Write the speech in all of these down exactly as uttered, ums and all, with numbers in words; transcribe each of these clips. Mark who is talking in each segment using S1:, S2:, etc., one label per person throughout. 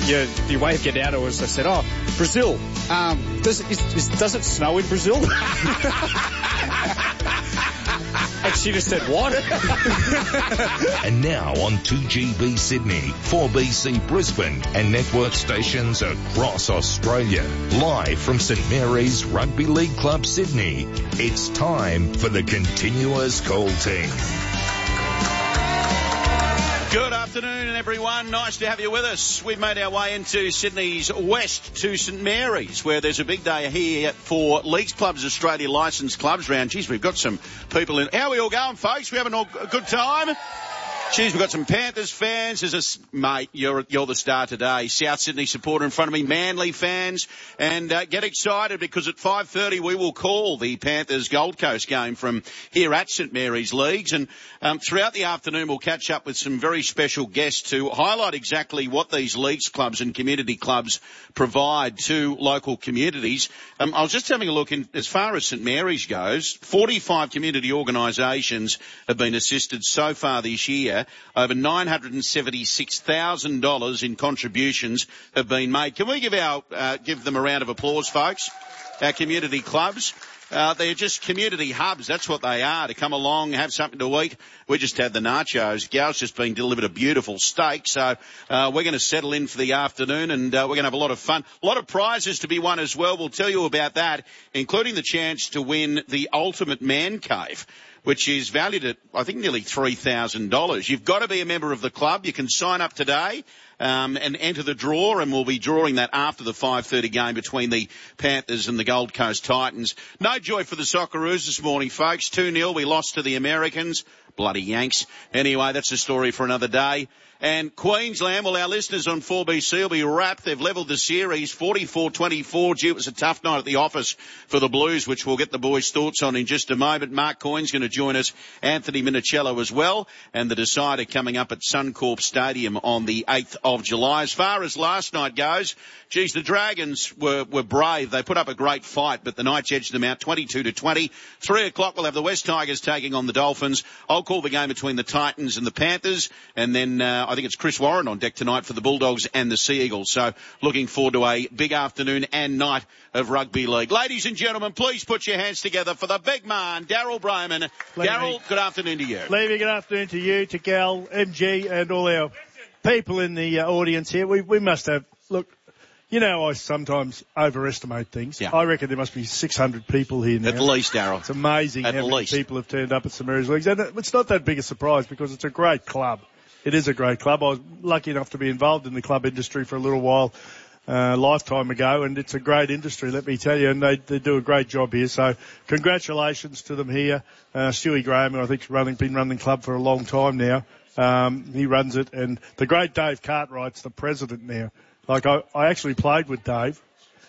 S1: your, your way of getting out of it was I said, oh, Brazil, um, does, it, is, is, does it snow in Brazil? And she just said, what?
S2: And now on two G B Sydney, four B C Brisbane and network stations across Australia. Live from St Mary's Rugby League Club Sydney, it's time for the Continuous Call Team.
S3: Good afternoon, everyone. Nice to have you with us. We've made our way into Sydney's west to St Mary's, where there's a big day here for Leagues Clubs Australia licensed clubs round. Geez, we've got some people in. How are we all going, folks? We having all a good time? Geez, we've got some Panthers fans. There's a, mate, you're, you're the star today. South Sydney supporter in front of me, Manly fans. And uh, get excited because at five thirty we will call the Panthers Gold Coast game from here at St Mary's Leagues. And um, throughout the afternoon we'll catch up with some very special guests to highlight exactly what these leagues clubs and community clubs provide to local communities. Um, I was just having a look in, as far as St Mary's goes, forty-five community organisations have been assisted so far this year. Over nine hundred seventy-six thousand dollars in contributions have been made. Can we give our uh, give them a round of applause, folks? Our community clubs. Uh, they're just community hubs. That's what they are, to come along, have something to eat. We just had the nachos. Gal's just been delivered a beautiful steak. So uh, we're going to settle in for the afternoon and uh, we're going to have a lot of fun. A lot of prizes to be won as well. We'll tell you about that, including the chance to win the Ultimate Man Cave, which is valued at, I think, nearly three thousand dollars. You've got to be a member of the club. You can sign up today um, and enter the draw, and we'll be drawing that after the five thirty game between the Panthers and the Gold Coast Titans. No joy for the Socceroos this morning, folks. two nil, we lost to the Americans. Bloody Yanks. Anyway, that's a story for another day. And Queensland, well, our listeners on four B C will be wrapped. They've levelled the series forty-four twenty-four. Gee, it was a tough night at the office for the Blues, which we'll get the boys' thoughts on in just a moment. Mark Coyne's going to join us, Anthony Minicello as well, and the decider coming up at Suncorp Stadium on the eighth of July. As far as last night goes, geez, the Dragons were, were brave. They put up a great fight, but the Knights edged them out twenty-two to twenty. Three o'clock, we'll have the West Tigers taking on the Dolphins. I'll call the game between the Titans and the Panthers, and then uh, I think it's Chris Warren on deck tonight for the Bulldogs and the Sea Eagles. So looking forward to a big afternoon and night of rugby league. Ladies and gentlemen, please put your hands together for the big man, Daryl Broman. Daryl, good afternoon to you.
S4: Levy, good afternoon to you, to Gal, M G, and all our people in the uh, audience here. We, we must have, look, you know, I sometimes overestimate things.
S3: Yeah.
S4: I reckon there must be six hundred people here now.
S3: At least, Daryl.
S4: It's amazing
S3: At
S4: how many
S3: least.
S4: people have turned up at St Mary's Leagues. And it's not that big a surprise because it's a great club. It is a great club. I was lucky enough to be involved in the club industry for a little while, uh, lifetime ago, and it's a great industry, let me tell you, and they, they do a great job here. So congratulations to them here. Uh, Stewie Graham, who I think's running, been running the club for a long time now. Um, he runs it, and the great Dave Cartwright's the president now. Like, I, I actually played with Dave.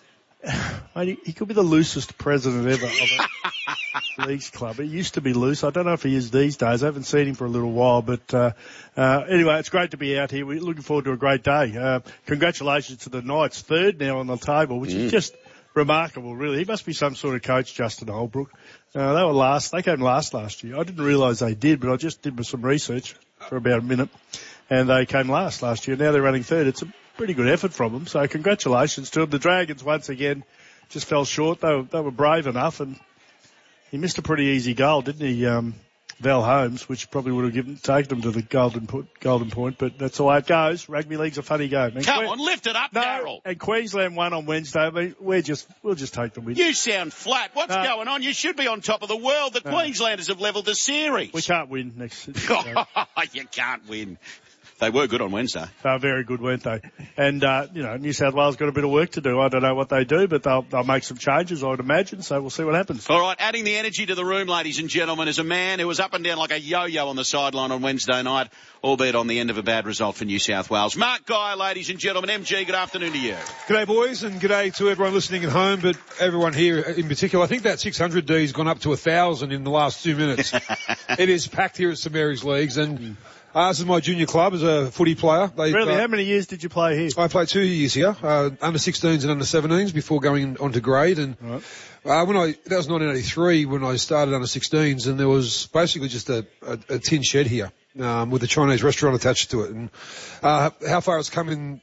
S4: He could be the loosest president ever of a leagues club. He used to be loose. I don't know if he is these days. I haven't seen him for a little while, but uh, uh, anyway, it's great to be out here. We're looking forward to a great day. Uh, congratulations to the Knights, third now on the table, which mm. is just remarkable, really. He must be some sort of coach, Justin Holbrook. Uh, they were last. They came last last year. I didn't realise they did, but I just did some research for about a minute, and they came last last year. Now they're running third. It's a pretty good effort from them, so congratulations to them. The Dragons, once again, just fell short. They were, they were brave enough, and he missed a pretty easy goal, didn't he, um, Val Holmes, which probably would have given, taken them to the golden, put, golden point, but that's the way it goes. Rugby league's a funny game. And
S3: Come
S4: Que-
S3: on, lift it up,
S4: no,
S3: Daryl.
S4: And Queensland won on Wednesday. I mean, we're just, we'll just take the win.
S3: You sound flat. What's
S4: no.
S3: going on? You should be on top of the world. The no. Queenslanders have levelled the series.
S4: We can't win next.
S3: You can't win. They were good on Wednesday.
S4: They were very good, weren't they? And, uh, you know, New South Wales got a bit of work to do. I don't know what they do, but they'll, they'll make some changes, I would imagine, so we'll see what happens.
S3: All right, adding the energy to the room, ladies and gentlemen, is a man who was up and down like a yo-yo on the sideline on Wednesday night, albeit on the end of a bad result for New South Wales. Mark Guy, ladies and gentlemen. M G, good afternoon to you.
S5: G'day, boys, and g'day to everyone listening at home, but everyone here in particular. I think that six hundred D has gone up to one thousand in the last two minutes. It is packed here at St Mary's Leagues, and Uh, this is my junior club as a footy player. They,
S4: really?
S5: Uh,
S4: How many years did you play here?
S5: I played two years here, uh, under sixteens and under seventeens before going on to grade. And
S4: right.
S5: uh, when I that was nineteen eighty-three when I started under sixteens, and there was basically just a, a, a tin shed here um, with a Chinese restaurant attached to it. And uh, how far it's come in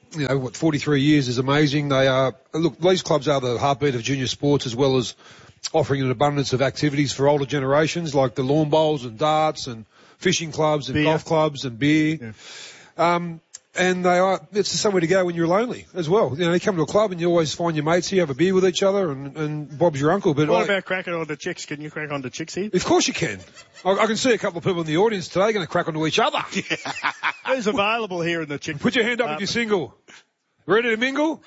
S5: you know, what, forty-three years is amazing. They are, look, these clubs are the heartbeat of junior sports, as well as offering an abundance of activities for older generations, like the lawn bowls and darts and fishing clubs and
S4: beer.
S5: golf clubs and beer. Yeah. Um, and they are, it's somewhere to go when you're lonely as well. You know, you come to a club and you always find your mates here, have a beer with each other, and, and Bob's your uncle. But
S4: what
S5: I,
S4: about cracking on the chicks? Can you crack on the chicks here?
S5: Of course you can. I, I can see a couple of people in the audience today going to crack onto each other.
S4: Who's available here in the chick?
S5: Put your hand up if you're single. Ready to mingle?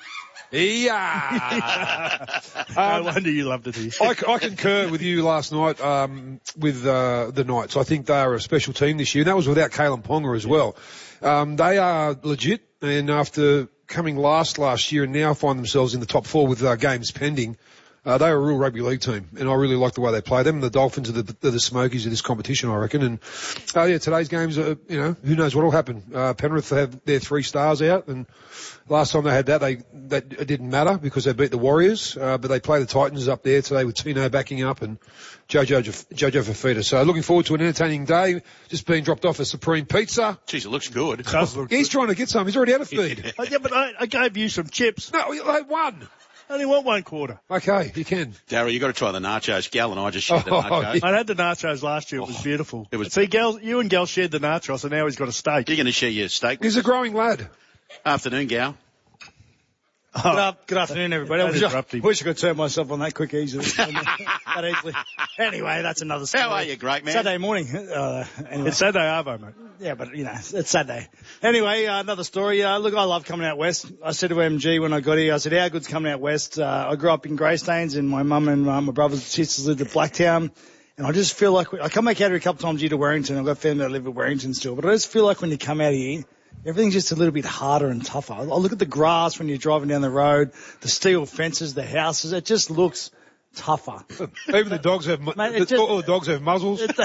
S5: Yeah.
S4: um, no wonder you loved it here.
S5: I, I concur with you last night um, with uh, the Knights. I think they are a special team this year, and that was without Kalen Ponga as well. Um, they are legit, and after coming last last year and now find themselves in the top four with uh, games pending, uh, they're a real rugby league team, and I really like the way they play them. The Dolphins are the, are the Smokies of this competition, I reckon. And uh, yeah, today's games, are, you know, who knows what will happen. Uh, Penrith have their three stars out, and last time they had that, they that it didn't matter because they beat the Warriors, uh, but they play the Titans up there today with Tino backing up and Jojo Jojo Fafita. So looking forward to an entertaining day. Just being dropped off a Supreme Pizza.
S3: Jeez, it looks good.
S4: It does look
S5: He's
S4: good.
S5: trying to get some. He's already had a feed.
S4: Oh, yeah, but I, I gave you some chips.
S5: No, I had one.
S4: I only want one quarter.
S5: Okay, you can.
S3: Darryl, you got to try the nachos. Gal and I just shared the
S5: Oh,
S3: nachos.
S5: yeah.
S4: I had the nachos last year. It was beautiful.
S3: It was-
S4: See, Gal, you and Gal shared the nachos, and now he's got a steak.
S3: You're going to share your steak.
S5: He's a growing lad.
S3: Afternoon, Gal.
S6: Good, up, good afternoon, everybody. I
S4: Don't
S6: wish, I,
S4: interrupt him.
S6: wish I could turn myself on that quick easily. that easily. Anyway, that's another story.
S3: How are you, great man?
S6: Saturday morning. Uh, anyway.
S4: It's Saturday Arvo, mate.
S6: Yeah, but, you know, it's Saturday. Anyway, uh, another story. Uh, look, I love coming out west. I said to M G when I got here, I said, how good's coming out west? Uh, I grew up in Greystanes, and my mum and uh, my brothers and sisters lived at Blacktown. And I just feel like, we, I come back out here a couple times a year to Warrington. I've got family that live at Warrington still. But I just feel like when you come out here, everything's just a little bit harder and tougher. I look at the grass when you're driving down the road, the steel fences, the houses. It just looks tougher.
S5: Even the dogs have, mu-
S6: Mate, it
S5: the,
S6: just-
S5: all the dogs have muzzles.
S6: It,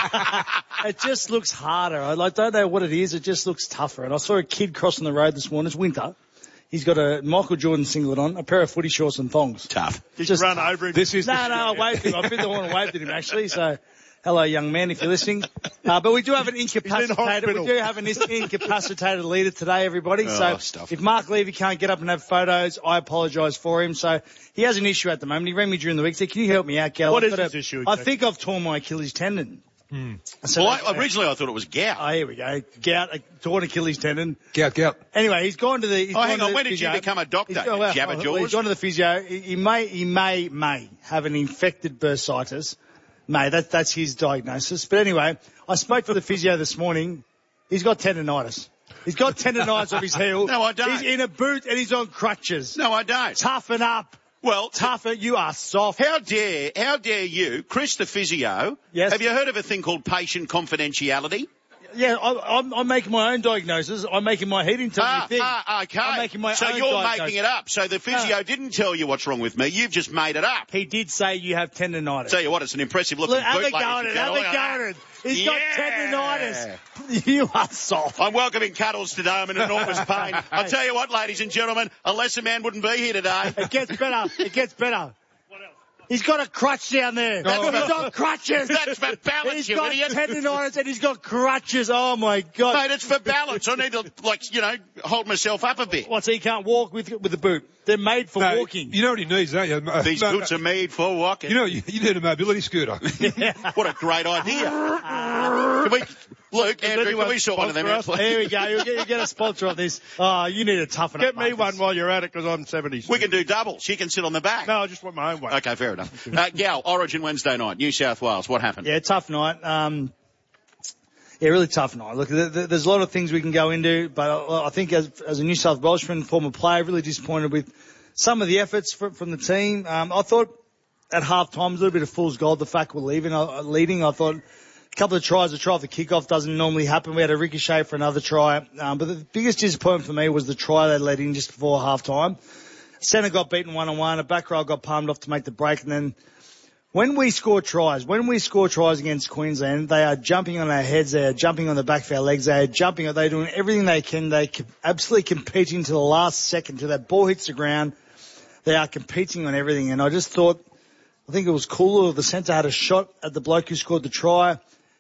S6: it just looks harder. I like, don't know what it is. It just looks tougher. And I saw a kid crossing the road this morning. It's winter. He's got a Michael Jordan singlet on, a pair of footy shorts and thongs.
S3: Tough.
S4: Did
S6: Just
S4: you run
S6: tough.
S4: over him?
S5: This is
S6: No,
S5: the
S6: no, I waved him. I bit the horn and waved at him, actually. So, hello, young man, if you're listening. Uh, but we do have an incapacitated,
S4: hospital.
S6: we do have an incapacitated leader today, everybody.
S3: Oh,
S6: so,
S3: stuff.
S6: if Mark Levy can't get up and have photos, I apologise for him. So, he has an issue at the moment. He rang me during the week. Said, can you help me out, Gal?
S4: What
S6: I've
S4: is
S6: got
S4: his
S6: a-
S4: issue,
S6: I
S4: Jack?
S6: think I've torn my Achilles tendon.
S5: Hmm.
S6: So,
S3: Well, I, originally I thought it was gout.
S6: Oh, here we go. Gout, a torn Achilles tendon.
S5: Gout, gout.
S6: Anyway, he's gone to the. He's
S3: Oh,
S6: gone
S3: hang
S6: to
S3: on.
S6: the
S3: When did you
S6: physio.
S3: become a doctor,
S6: He's, oh, well,
S3: you jabber
S6: well,
S3: jaws?
S6: he's gone to the physio. He, he may, he may, may have an infected bursitis. May that that's his diagnosis. But anyway, I spoke to the physio this morning. He's got tendonitis. He's got tendonitis of his heel.
S3: No, I don't.
S6: He's in a boot and he's on crutches.
S3: No, I don't.
S6: Toughen up.
S3: Well,
S6: Toughen. You are soft.
S3: how dare, how dare you, Chris the physio?
S6: Yes.
S3: Have you heard of a thing called patient confidentiality?
S6: Yeah, I, I'm, I'm making my own diagnosis. I'm making my heading tell me
S3: Ah,
S6: thing.
S3: ah, okay.
S6: I'm making my
S3: so
S6: own
S3: you're
S6: diagnosis.
S3: making it up. So the physio
S6: No.
S3: didn't tell you what's wrong with me. You've just made it up.
S6: He did say you have tendonitis.
S3: Tell you what, it's an impressive looking
S6: Look, have
S3: boot,
S6: a go
S3: ladies
S6: at
S3: and
S6: it. Have
S3: gentlemen.
S6: a go at it. He's got
S3: Yeah.
S6: tendonitis. You are soft.
S3: I'm welcoming Cuddles today. I'm in enormous pain. I'll tell you what, ladies and gentlemen, a lesser man wouldn't be here today.
S6: It gets better. It gets better. He's got a crutch down there.
S3: That's
S6: he's
S3: for-
S6: got crutches.
S3: That's for balance,
S6: He's
S3: you
S6: got
S3: idiot.
S6: tendonitis and he's got crutches. Oh my God.
S3: Mate, it's for balance. I need to, like, you know, hold myself up a bit.
S6: What, so he can't walk with with the boot? They're made for
S5: No,
S6: walking.
S5: You know what he needs, don't you? Uh,
S3: These
S5: no,
S3: boots are made for walking.
S5: You know, you, you need a mobility scooter.
S3: What a great idea. Can we, Luke, Andrew, can
S4: anyone
S3: we sort one of them
S4: sponsor
S3: out,
S4: us?
S3: please?
S6: Here we go. You get, you get a sponsor of this. Oh, you need to toughen
S4: Get
S6: up.
S4: me
S6: Marcus.
S4: one while you're at it, because I'm seventies.
S3: We can do doubles. You can sit on the back.
S4: No, I just want my own one.
S3: Okay, fair enough. Uh, Gal, Origin Wednesday night, New South Wales. What happened?
S6: Yeah, tough night. Um, yeah, really tough night. Look, th- th- there's a lot of things we can go into, but I, I think as, as a New South Welshman, former player, really disappointed with some of the efforts from, from the team. Um, I thought at half time, a little bit of fool's gold, the fact we're leaving, uh, leading. I thought a couple of tries, a try off the kickoff doesn't normally happen. We had a ricochet for another try. Um, but the biggest disappointment for me was the try they let in just before half time. Centre got beaten one on one, a back row got palmed off to make the break, and then when we score tries, when we score tries against Queensland, they are jumping on our heads, they are jumping on the back of our legs, they are jumping, they're doing everything they can, they are absolutely competing to the last second, till that ball hits the ground. They are competing on everything, and I just thought, I think it was Kula, the centre, had a shot at the bloke who scored the try,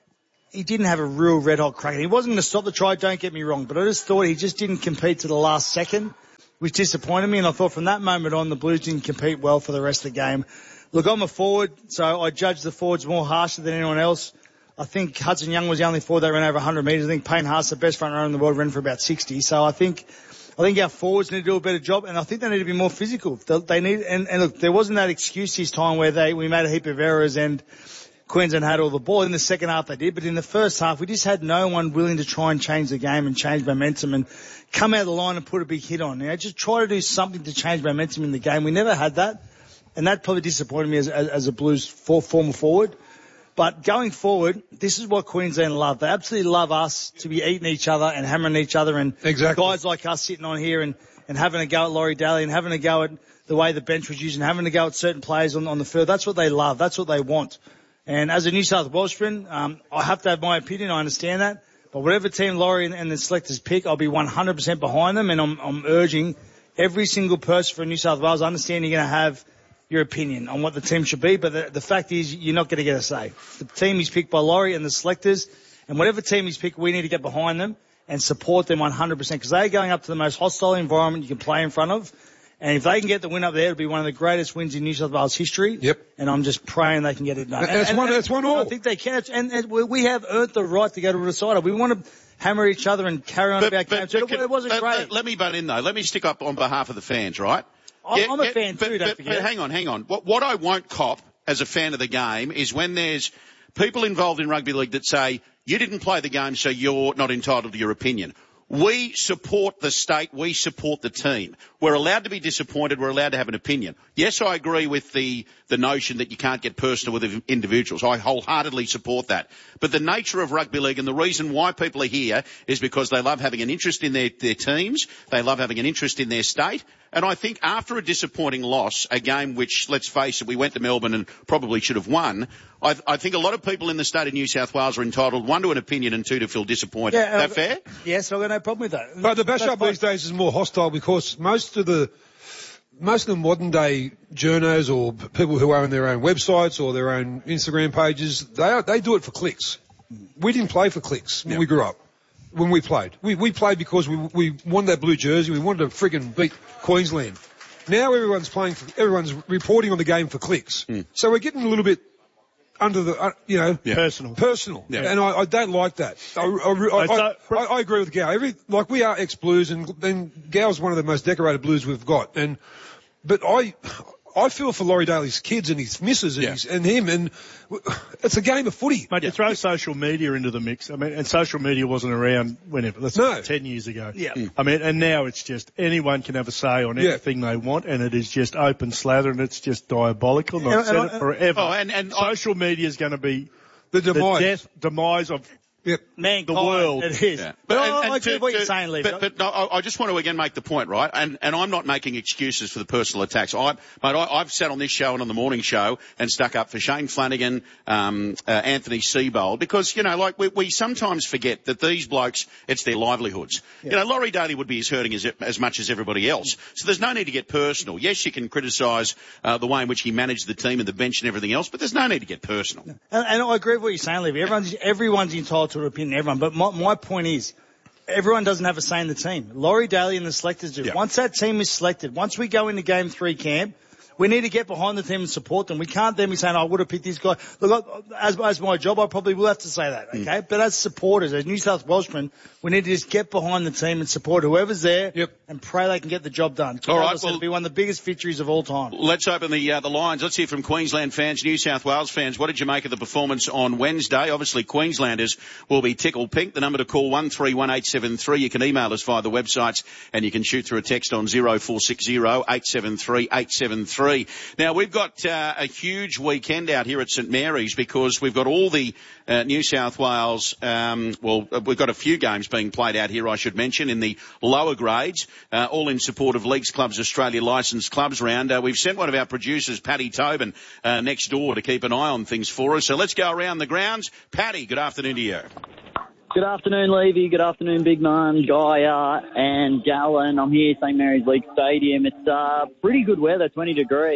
S6: he didn't have a real red-hot crack. He wasn't going to stop the try, don't get me wrong, but I just thought he just didn't compete to the last second, which disappointed me, and I thought from that moment on, the Blues didn't compete well for the rest of the game. Look, I'm a forward, so I judge the forwards more harshly than anyone else. I think Hudson Young was the only forward that ran over one hundred metres. I think Payne Haas, the best front runner in the world, ran for about sixty. So I think I think our forwards need to do a better job, and I think they need to be more physical. They, they need, and, and look, there wasn't that excuse this time where they we made a heap of errors and Queensland had all the ball. In the second half they did, but in the first half we just had no one willing to try and change the game and change momentum and come out of the line and put a big hit on. You know, just try to do something to change momentum in the game. We never had that, and that probably disappointed me as, as, as a Blues for, former forward. But going forward, this is what Queensland love. They absolutely love us to be eating each other and hammering each other, and
S5: exactly.
S6: guys like us sitting on here and, and having a go at Laurie Daly and having a go at the way the bench was used and having a go at certain players on, on the field. That's what they love. That's what they want. And as a New South Welshman, um, I have to have my opinion. I understand that. But whatever team Laurie and, and the selectors pick, I'll be one hundred percent behind them. And I'm, I'm urging every single person from New South Wales, I understand you're going to have your opinion on what the team should be, but the, the fact is you're not going to get a say. The team is picked by Laurie and the selectors, and whatever team is picked, we need to get behind them and support them one hundred percent, because they're going up to the most hostile environment you can play in front of. And if they can get the win up there, it'll be one of the greatest wins in New South Wales history.
S5: Yep.
S6: And I'm just praying they can get it done.
S5: And, that's
S6: and,
S5: one.
S6: and,
S5: That's one all.
S6: I think they can. And, and we have earned the right to go to a decider. We want to hammer each other and carry on
S3: But,
S6: about
S3: but,
S6: games.
S3: but
S6: It,
S3: can-
S6: it wasn't
S3: let,
S6: great.
S3: Let, let me butt in though. Let me stick up on behalf of the fans, right?
S6: I'm, I'm a fan
S3: but,
S6: too, don't
S3: but,
S6: forget.
S3: but hang on, hang on. What, what I won't cop as a fan of the game is when there's people involved in rugby league that say, you didn't play the game, so you're not entitled to your opinion. We support the state. We support the team. We're allowed to be disappointed. We're allowed to have an opinion. Yes, I agree with the, the notion that you can't get personal with individuals. I wholeheartedly support that. But the nature of rugby league and the reason why people are here is because they love having an interest in their, their teams. They love having an interest in their state. And I think after a disappointing loss, a game which, let's face it, we went to Melbourne and probably should have won, I, I think a lot of people in the state of New South Wales are entitled, one, to an opinion and two, to feel disappointed.
S6: Yeah,
S3: Is that fair?
S6: Yes, I've got no problem with that.
S5: But the bash
S6: That's
S5: up
S6: fine.
S5: these days is more hostile because most of the most of the modern day journos or p- people who own their own websites or their own Instagram pages, they are, they do it for clicks. We didn't play for clicks when
S3: Yeah.
S5: we grew up. When we played, we we played because we we wanted that blue jersey. We wanted to friggin' beat Queensland. Now everyone's playing for, everyone's reporting on the game for clicks.
S3: Mm.
S5: So we're getting a little bit under the, uh, you know,
S3: Yeah.
S4: Personal.
S5: personal.
S3: Yeah.
S5: And I, I don't like that. I, I, I, I, I agree with Gow. Every, like we are ex-Blues and, and Gow's one of the most decorated Blues we've got. And, but I, I feel for Laurie Daly's kids and his missus and,
S3: Yeah.
S5: his, and him, and it's a game of footy.
S4: Mate, you throw social media into the mix. I mean, and social media wasn't around whenever. Let's
S5: No.
S4: say ten years ago.
S6: Yeah. Mm.
S4: I mean, and now it's just anyone can have a say on
S5: Yeah.
S4: anything they want, and it is just open slather, and it's just diabolical. And I've
S6: And-
S4: said
S6: and
S4: it
S6: I-
S4: forever.
S3: Oh, and- and I-
S4: social media is going to be
S5: The
S4: the
S5: demise.
S4: death, demise of
S5: Yep.
S6: Mankind,
S4: the world.
S6: it is.
S3: Yeah.
S6: But,
S3: and-
S6: I,
S3: and
S6: I agree
S3: to-
S6: with what you're
S3: to-
S6: saying, Lee.
S3: But, but no, I, I just want to again make the point, right? And, and I'm not making excuses for the personal attacks. I, mate, I, I've sat on this show and on the morning show and stuck up for Shane Flanagan, um, uh, Anthony Seibold, because, you know, like we, we sometimes forget that these blokes, it's their livelihoods. Yeah. You know, Laurie Daly would be as hurting as, as much as everybody else. So there's no need to get personal. Yes, you can criticise uh, the way in which he managed the team and the bench and everything else, but there's no need to get personal.
S6: And, and I agree with what you're saying, Levy. Everyone's, everyone's entitled to an opinion, everyone. But my, my point is, everyone doesn't have a say in the team. Laurie Daly and the selectors do.
S3: Yeah.
S6: Once that team is selected, once we go into game three camp, we need to get behind the team and support them. We can't then be saying, oh, I would have picked this guy. Look, I- as, as my job, I probably will have to say that, okay? Mm. But as supporters, as New South Welshmen, we need to just get behind the team and support whoever's there
S5: Yep.
S6: and pray they can get the job done.
S3: All right,
S6: As I said,
S3: well-
S6: it'll be one of the biggest victories of all time.
S3: Let's open the uh, the lines. Let's hear from Queensland fans, New South Wales fans. What did you make of the performance on Wednesday? Obviously, Queenslanders will be tickled pink. The number to call one three one eight seven three. You can email us via the websites, and you can shoot through a text on zero four six zero eight seven three eight seven three. Now, we've got uh, a huge weekend out here at St Mary's because we've got all the uh, New South Wales, um, well, we've got a few games being played out here, I should mention, in the lower grades, uh, all in support of Leagues Clubs Australia licensed clubs round. Uh, we've sent one of our producers, Paddy Tobin, uh, next door to keep an eye on things for us. So let's go around the grounds. Paddy, good afternoon to you.
S7: Good afternoon, Levy. Good afternoon, Big Man, Gaia, and Gallon. I'm here at St Mary's League Stadium. It's uh, pretty good weather, twenty degrees,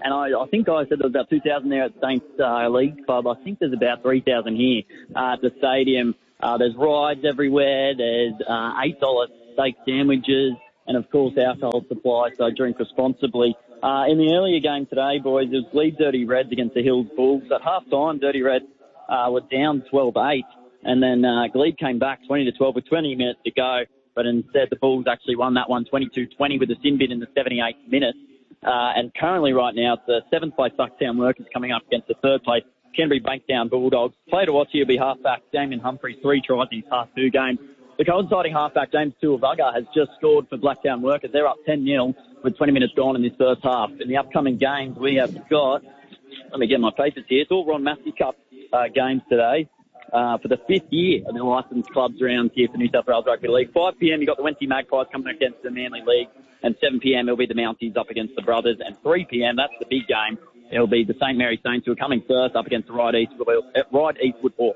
S7: and I, I think I said there was about two thousand there at Saints uh, League Club. I think there's about three thousand here uh, at the stadium. Uh, there's rides everywhere. There's uh, eight dollar steak sandwiches, and of course alcohol supply. So drink responsibly. Uh, in the earlier game today, boys, it was Glebe Dirty Reds against the Hills Bulls. At half time, Dirty Reds uh, were down twelve eight, and then uh, Glebe came back twenty to twelve with twenty minutes to go. But instead, the Bulls actually won that one twenty-two twenty with a sin bin in the seventy-eighth minute. Uh, and currently right now, it's the seventh place Bucktown Workers coming up against the third place Canterbury Bankstown Bulldogs. Player to watch here will be halfback Damien Humphreys, three tries in his past two games. The coinciding halfback James Tuivasa has just scored for Blacktown Workers. They're up ten nil with twenty minutes gone in this first half. In the upcoming games, we have got, let me get my papers here, it's all Ron Massey Cup uh, games today. Uh, for the fifth year of the licensed clubs round here for New South Wales Rugby League. five p.m. you've got the Wenty Magpies coming against the Manly League, and seven p.m. it'll be the Mounties up against the Brothers, and three p.m. that's the big game. It'll be the Saint Mary Saints who are coming first up against the Ryde East, Ryde Eastwood Hawks.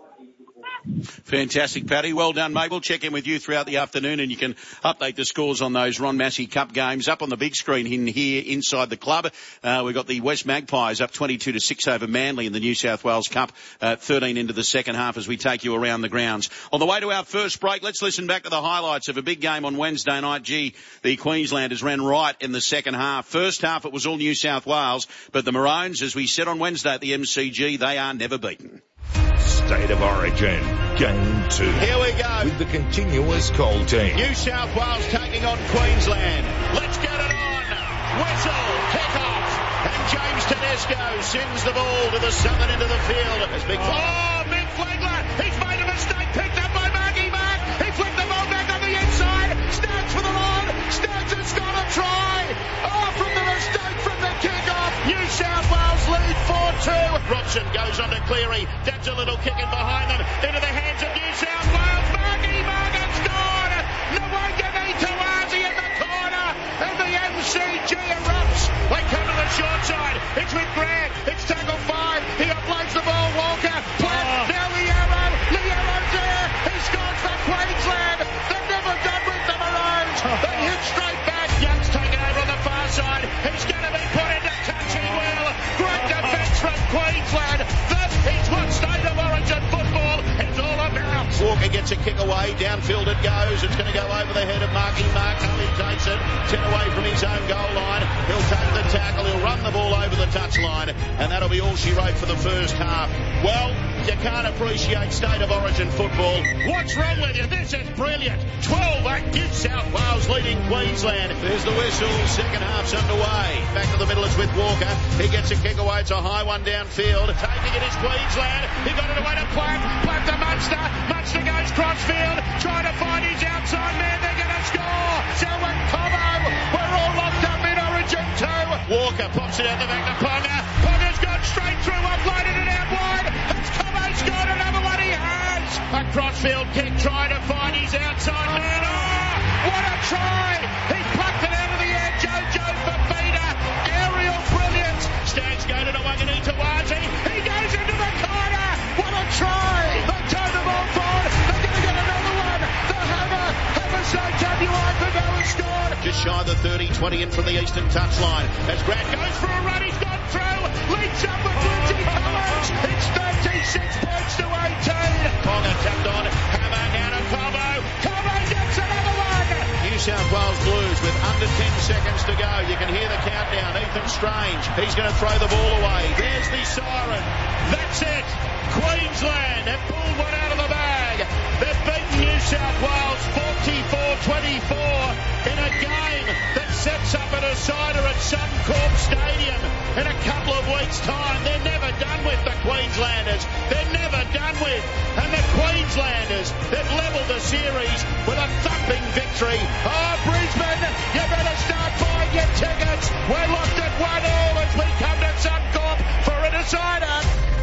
S3: Fantastic, Paddy. Well done, mate. We'll check in with you throughout the afternoon and you can update the scores on those Ron Massey Cup games. Up on the big screen in here inside the club, uh, we've got the West Magpies up twenty-two to six over Manly in the New South Wales Cup, uh, thirteen into the second half as we take you around the grounds. On the way to our first break, let's listen back to the highlights of a big game on Wednesday night. Gee, the Queenslanders ran right in the second half. First half, it was all New South Wales, but the Maroons, as we said on Wednesday at the M C G, they are never beaten.
S2: State of Origin, Game two.
S3: Here we go.
S2: With the continuous call team.
S3: New South Wales taking on Queensland. Let's get it on. Whistle, kick off. And James Tedesco sends the ball to the southern end of the field. As Big oh, oh Mick Flagler. He's made a mistake. Picked up by Marky Mark. He flicked the ball back on the inside. Starts for the line. Starts and scored a try. Oh, from the mistake from the kick-off. New South Wales lead four two. Robson goes on to Cleary. Dabs a little kick in behind them. Into the hands of New South Wales. Marky Mark has scored. Nwangani Tawazi in the corner. And the M C G erupts. They come to the short side. It's with Grant. It's tackle five. He uploads the ball. Walker. Platt. Oh. Now Liero. Liero's there. He scores for Queensland. They're never done with the Maroons. They hit straight back. Young's taken over on the far side. He's going to be put into touching well. Great defence from Queensland. That is what State of Origin football is all about. Walker gets a kick away. Downfield it goes. It's going to go over the head of Marky Mark. He takes it. ten away from his own goal line. He'll take the tackle. He'll run the ball over the touch line. And that'll be all she wrote for the first half. Well, you can't appreciate State of Origin football. What's wrong with you? This is brilliant. twelve eight New South Wales leading Queensland. There's the whistle. Second half's underway. Back to the middle is with Walker. He gets a kick away. It's a high one downfield. Taking it is Queensland. He got it away to Platt. Platt to Munster. Munster goes crossfield. Trying to find his outside man. They're going to score. Selwyn Cobo. We're all locked up in Origin two. Walker pops it out the back to Ponga. Ponga's gone straight through. Uploaded it out wide. It's Cobo scored another one. He has. A crossfield kick trying to find his outside man. Oh, what a try. He plucked it out of the air. Jojo Fafita. Aerial brilliance. Stags go to Nwangani Tawazi. He goes into the corner. What a try. They turn the ball forward. They're going to get another one. The hammer. Hammerstone W I Pavella scored. Just shy of the thirty twenty in from the eastern touchline. As Grant goes for a run. He's gone through. Leads up with Richie Collins. It's thirty-six points to eighteen. Ponga tapped on. Hammer now to Cobo. Cobo gets another one. New South Wales Blues with under ten seconds to go. You can hear the countdown. Ethan Strange. He's going to throw the ball away. There's the siren. That's it. Queensland have pulled one out of the bag. They've beaten New South Wales forty-four twenty-four in a game that sets up a decider at Suncorp Stadium in a couple of weeks' time. They're never done with the Queenslanders. They're never done with. And the Queenslanders, they've levelled the series with a thumping victory. Oh, Brisbane, you better start buying your tickets. We're locked at one all as we come to Suncorp for a decider.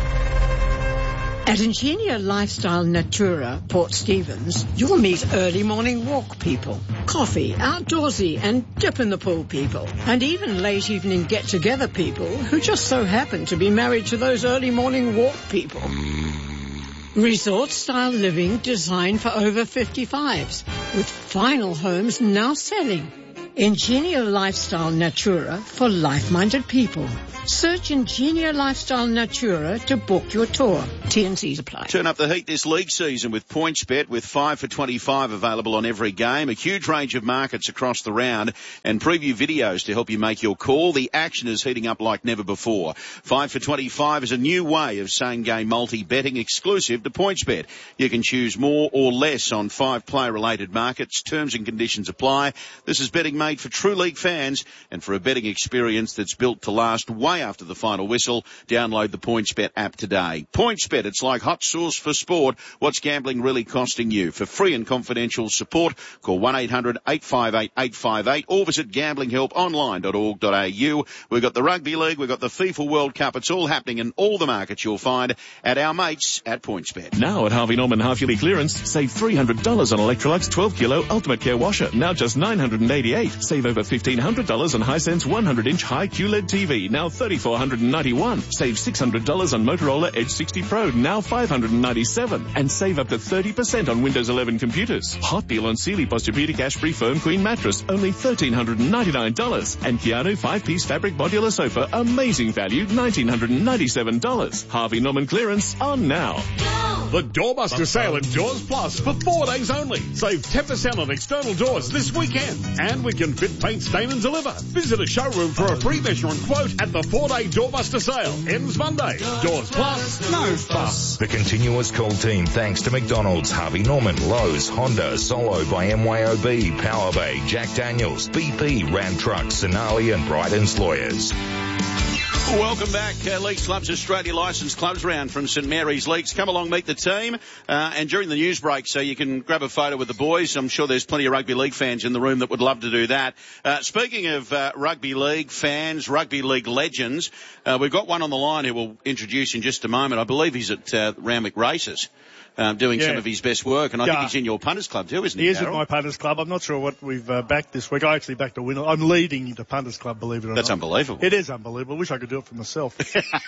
S8: At Ingenia Lifestyle Natura, Port Stephens, you'll meet early morning walk people, coffee, outdoorsy and dip in the pool people, and even late evening get-together people who just so happen to be married to those early morning walk people. Resort-style living designed for over fifty-fives, with final homes now selling. Ingenia Lifestyle Natura for life-minded people. Search Ingenia Lifestyle Natura to book your tour. T and C's apply.
S3: Turn up the heat this league season with PointsBet, with five for twenty-five available on every game, a huge range of markets across the round, and preview videos to help you make your call. The action is heating up like never before. five for twenty-five is a new way of same-game multi-betting exclusive to PointsBet. You can choose more or less on five player-related markets. Terms and conditions apply. This is betting made for true league fans and for a betting experience that's built to last way after the final whistle. Download the PointsBet app today. PointsBet, it's like hot sauce for sport. What's gambling really costing you? For free and confidential support, call one eight hundred eight five eight eight five eight or visit gambling help online dot org dot a u. We've got the Rugby League, we've got the FIFA World Cup. It's all happening in all the markets you'll find at our mates at PointsBet.
S9: Now at Harvey Norman half-yearly clearance, save three hundred dollars on Electrolux twelve kilo Ultimate Care Washer, now just nine hundred eighty-eight dollars. Save over fifteen hundred dollars on Hisense one hundred inch high Q L E D T V, now three thousand four hundred ninety-one dollars. Save six hundred dollars on Motorola Edge sixty Pro, now five hundred ninety-seven dollars. And save up to thirty percent on Windows eleven computers. Hot deal on Sealy Posturepedic Ash-Free Firm Queen Mattress, only one thousand three hundred ninety-nine dollars. And Keanu five-piece fabric modular sofa, amazing value, one thousand nine hundred ninety-seven dollars. Harvey Norman clearance on now.
S10: The Doorbuster sale at Doors Plus for four days only. Save ten percent on external doors this weekend. And we can fit, paint, stain and deliver. Visit a showroom for a free measure and quote at the four-day Doorbuster sale. Ends Monday. Doors Plus, no fuss.
S2: The continuous call team thanks to McDonald's, Harvey Norman, Lowe's, Honda, Solo by M Y O B, Power Bay, Jack Daniels, B P, Ram Trucks, Sonali and Bryden's Lawyers.
S3: Welcome back. Uh, Leagues Clubs Australia licensed clubs round from St Mary's Leagues. Come along, meet the team. Uh, and during the news break, so you can grab a photo with the boys. I'm sure there's plenty of rugby league fans in the room that would love to do that. Uh, speaking of uh, rugby league fans, rugby league legends, uh, we've got one on the line who we'll introduce in just a moment. I believe he's at uh, Randwick Races. Um, doing yeah. some of his best work, and I yeah. think he's in your punters club too, isn't he?
S4: He is
S3: Carol?
S4: at my punters club. I'm not sure what we've uh, backed this week. I actually backed a winner. I'm leading the punters club, believe it or
S3: That's
S4: not.
S3: That's unbelievable.
S4: It is unbelievable. I wish I could do it for myself.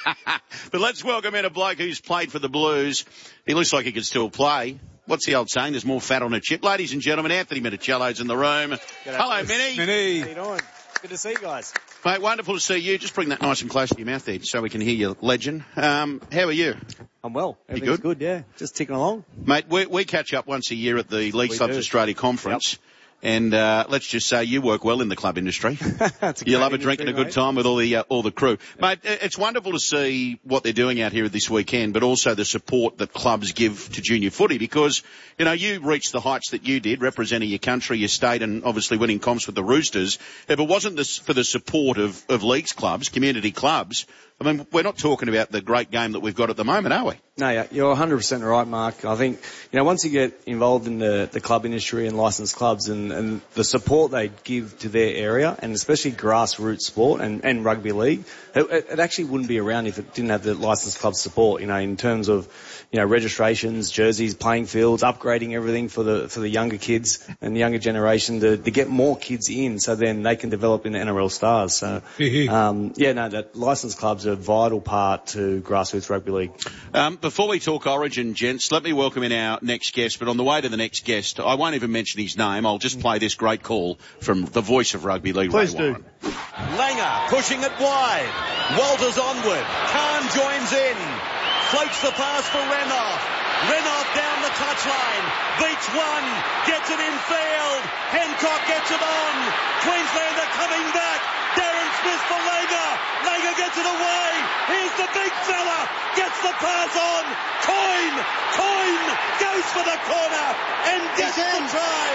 S3: But let's welcome in a bloke who's played for the Blues. He looks like he could still play. What's the old saying? There's more fat on a chip. Ladies and gentlemen, Anthony Minicello's in the room.
S11: G'day,
S3: Hello,
S11: boys.
S3: Minnie.
S5: Minnie.
S11: How you doing? Good to see you guys.
S3: Mate, wonderful to see you. Just bring that nice and close to your mouth there so we can hear you, legend. Um, how are you?
S11: I'm well.
S3: You
S11: Everything's
S3: good?
S11: good, yeah. Just ticking along.
S3: Mate, we, we catch up once a year at the League
S11: We
S3: Clubs
S11: do.
S3: Australia Conference.
S11: Yep.
S3: And uh, let's just say you work well in the club industry.
S11: That's a
S3: You
S11: great
S3: love a drink and a
S11: industry,
S3: good
S11: mate.
S3: time with all the uh, all the crew. Mate, it's wonderful to see what they're doing out here this weekend, but also the support that clubs give to junior footy because, you know, you reached the heights that you did, representing your country, your state, and obviously winning comps with the Roosters. If it wasn't this, for the support of, of leagues clubs, community clubs, I mean, we're not talking about the great game that we've got at the moment, are we?
S11: No, yeah, you're one hundred percent right, Mark. I think, you know, once you get involved in the, the club industry and licensed clubs and, and the support they give to their area, and especially grassroots sport and, and rugby league, it, it actually wouldn't be around if it didn't have the licensed club support, you know, in terms of, you know, registrations, jerseys, playing fields, upgrading everything for the for the younger kids and the younger generation to, to get more kids in so then they can develop into N R L stars. So, um, yeah, no, that licensed clubs are a vital part to grassroots rugby league.
S3: Um, before we talk Origin, gents, let me welcome in our next guest. But on the way to the next guest, I won't even mention his name. I'll just play this great call from the voice of rugby league,
S4: Please
S3: Ray
S4: do.
S3: Warren.
S12: Langer pushing it wide. Walters onward. Khan joins in. Floats the pass for Renoff. Renoff down the touchline. Beats one. Gets it in field. Hancock gets it on. Queensland are coming back. Darren Smith for Langer. Langer gets it away. Here's the big fella. Gets the pass on. Coyne. Coyne goes for the corner and gets the try.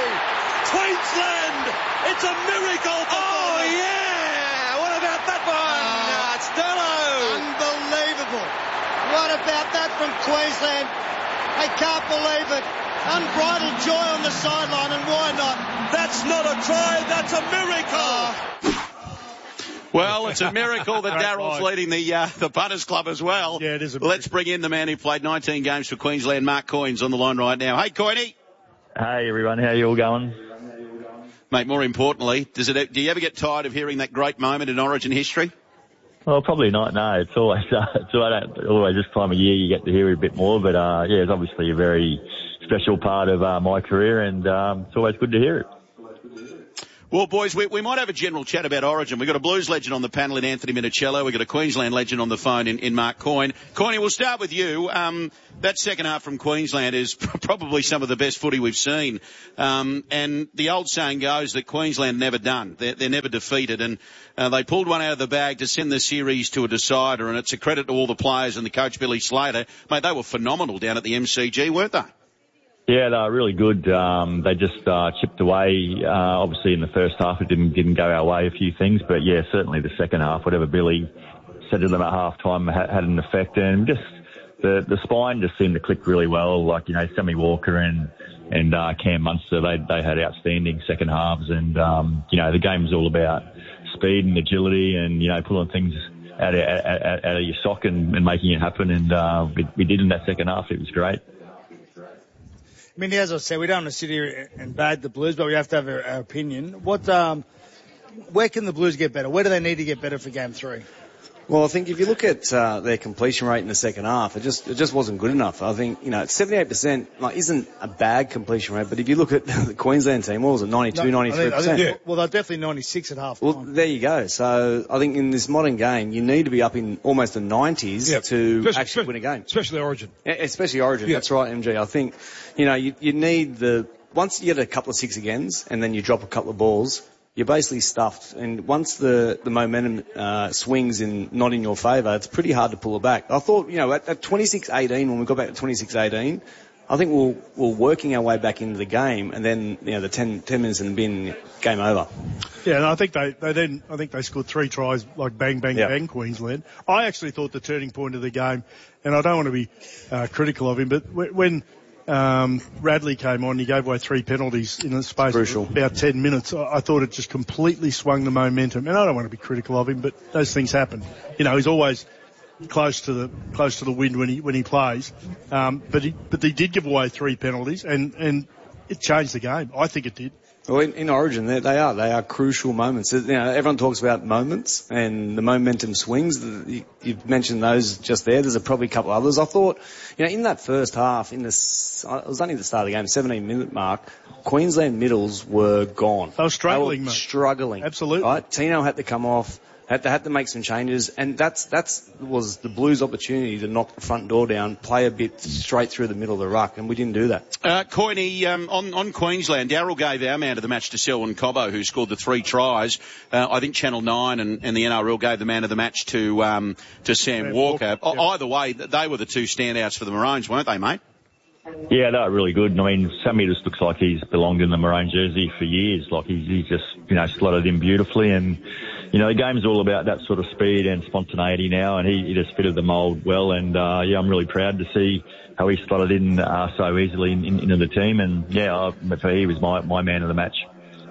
S12: Queensland. It's a miracle.
S13: Oh, yeah. What about that one? Uh, Stello. Unbelievable. What about that from Queensland? I can't believe it. Unbridled joy on the sideline, and why not?
S12: That's not a try. That's a miracle.
S13: Oh.
S3: Well, it's a miracle that
S4: Great
S3: Darryl's
S4: ride.
S3: leading the uh, the punters club as well.
S4: Yeah, it is a
S3: Let's bring in the man who played nineteen games for Queensland, Mark Coyne's on the line right now. Hey, Coyne.
S14: Hey, everyone. How you all going?
S3: Mate, more importantly, does it? Do you ever get tired of hearing that great moment in Origin history?
S14: Well, probably not. No, it's always uh, it's always, always this time of year you get to hear it a bit more. But uh, yeah, it's obviously a very special part of uh, my career, and um, it's always good to hear it.
S3: Well, boys, we, we might have a general chat about Origin. We've got a Blues legend on the panel in Anthony Minicello. We've got a Queensland legend on the phone in, in Mark Coyne. Coyne, we'll start with you. Um, that second half from Queensland is probably some of the best footy we've seen. Um, and the old saying goes that Queensland never done. They're, they're never defeated. And uh, they pulled one out of the bag to send the series to a decider. And it's a credit to all the players and the coach, Billy Slater. Mate, they were phenomenal down at the M C G, weren't they?
S14: Yeah, they were really good. Um, they just uh, chipped away. Uh, obviously, in the first half, it didn't didn't go our way, a few things. But, yeah, certainly the second half, whatever Billy said to them at half-time had, had an effect. And just the the spine just seemed to click really well. Like, you know, Sammy Walker and and uh, Cam Munster, they they had outstanding second halves. And, um, you know, the game's all about speed and agility and, you know, pulling things out of, out, out of your sock and, and making it happen. And uh, we, we did in that second half. It was great.
S6: I mean, as I said, we don't want to sit here and bag the Blues, but we have to have our, our opinion. What, um, where can the Blues get better? Where do they need to get better for game three?
S11: Well, I think if you look at uh, their completion rate in the second half, it just it just wasn't good enough. I think, you know, seventy-eight percent like, isn't a bad completion rate, but if you look at the Queensland team, what was it, ninety-two,
S6: no,
S11: ninety-three percent?
S6: I think, I think, yeah. Well, they're definitely ninety-six at half time.
S11: Well, there you go. So I think in this modern game, you need to be up in almost the nineties yep. to
S5: especially,
S11: actually win a game.
S5: Especially Origin.
S11: Yeah, especially Origin,
S5: yep.
S11: That's right, M G. I think, you know, you, you need the, once you get a couple of six agains and then you drop a couple of balls, you're basically stuffed. And once the, the momentum uh, swings in not in your favour, it's pretty hard to pull it back. I thought, you know, at, at twenty-six eighteen, when we got back to twenty-six eighteen, I think we're, we're working our way back into the game, and then, you know, the ten, ten minutes in the bin, game over.
S4: Yeah, and I think they, they then, I think they scored three tries, like bang, bang,
S11: yep.
S4: bang, Queensland. I actually thought the turning point of the game, and I don't want to be uh, critical of him, but when um, Radley came on, he gave away three penalties in the space
S11: Crucial.
S4: of about ten minutes. I, I thought it just completely swung the momentum, and I don't want to be critical of him, but those things happen. You know, he's always close to the close to the wind when he when he plays, um, but he but he did give away three penalties, and and it changed the game. I think it did.
S11: Well, in, in Origin, they, they are they are crucial moments. You know, everyone talks about moments and the momentum swings. You, you've mentioned those just there. There's a, probably a couple others. I thought, you know, in that first half, in this, it was only the start of the game, seventeen minute mark, Queensland middles were gone.
S4: They were struggling,
S11: they were
S4: mate.
S11: Struggling,
S4: absolutely.
S11: Right, Tino had to come off. Had to, had to make some changes, and that's that's was the Blues' opportunity to knock the front door down, play a bit straight through the middle of the ruck, and we didn't do that.
S3: Uh, Coyne, um, on, on Queensland, Darryl gave our man of the match to Selwyn Cobbo, who scored the three tries. Uh, I think Channel nine and, and the N R L gave the man of the match to um, to Sam, Sam Walker. Walker.
S4: Yeah.
S3: Either way, they were the two standouts for the Maroons, weren't they, mate?
S14: Yeah, they were really good. I mean, Sammy just looks like he's belonged in the Maroon jersey for years. Like he's, he's just, you know, slotted in beautifully. And, you know, the game's all about that sort of speed and spontaneity now. And he, he just fitted the mould well. And, uh, yeah, I'm really proud to see how he slotted in, uh, so easily in, in, into the team. And yeah, I, for he was my, my man of the match.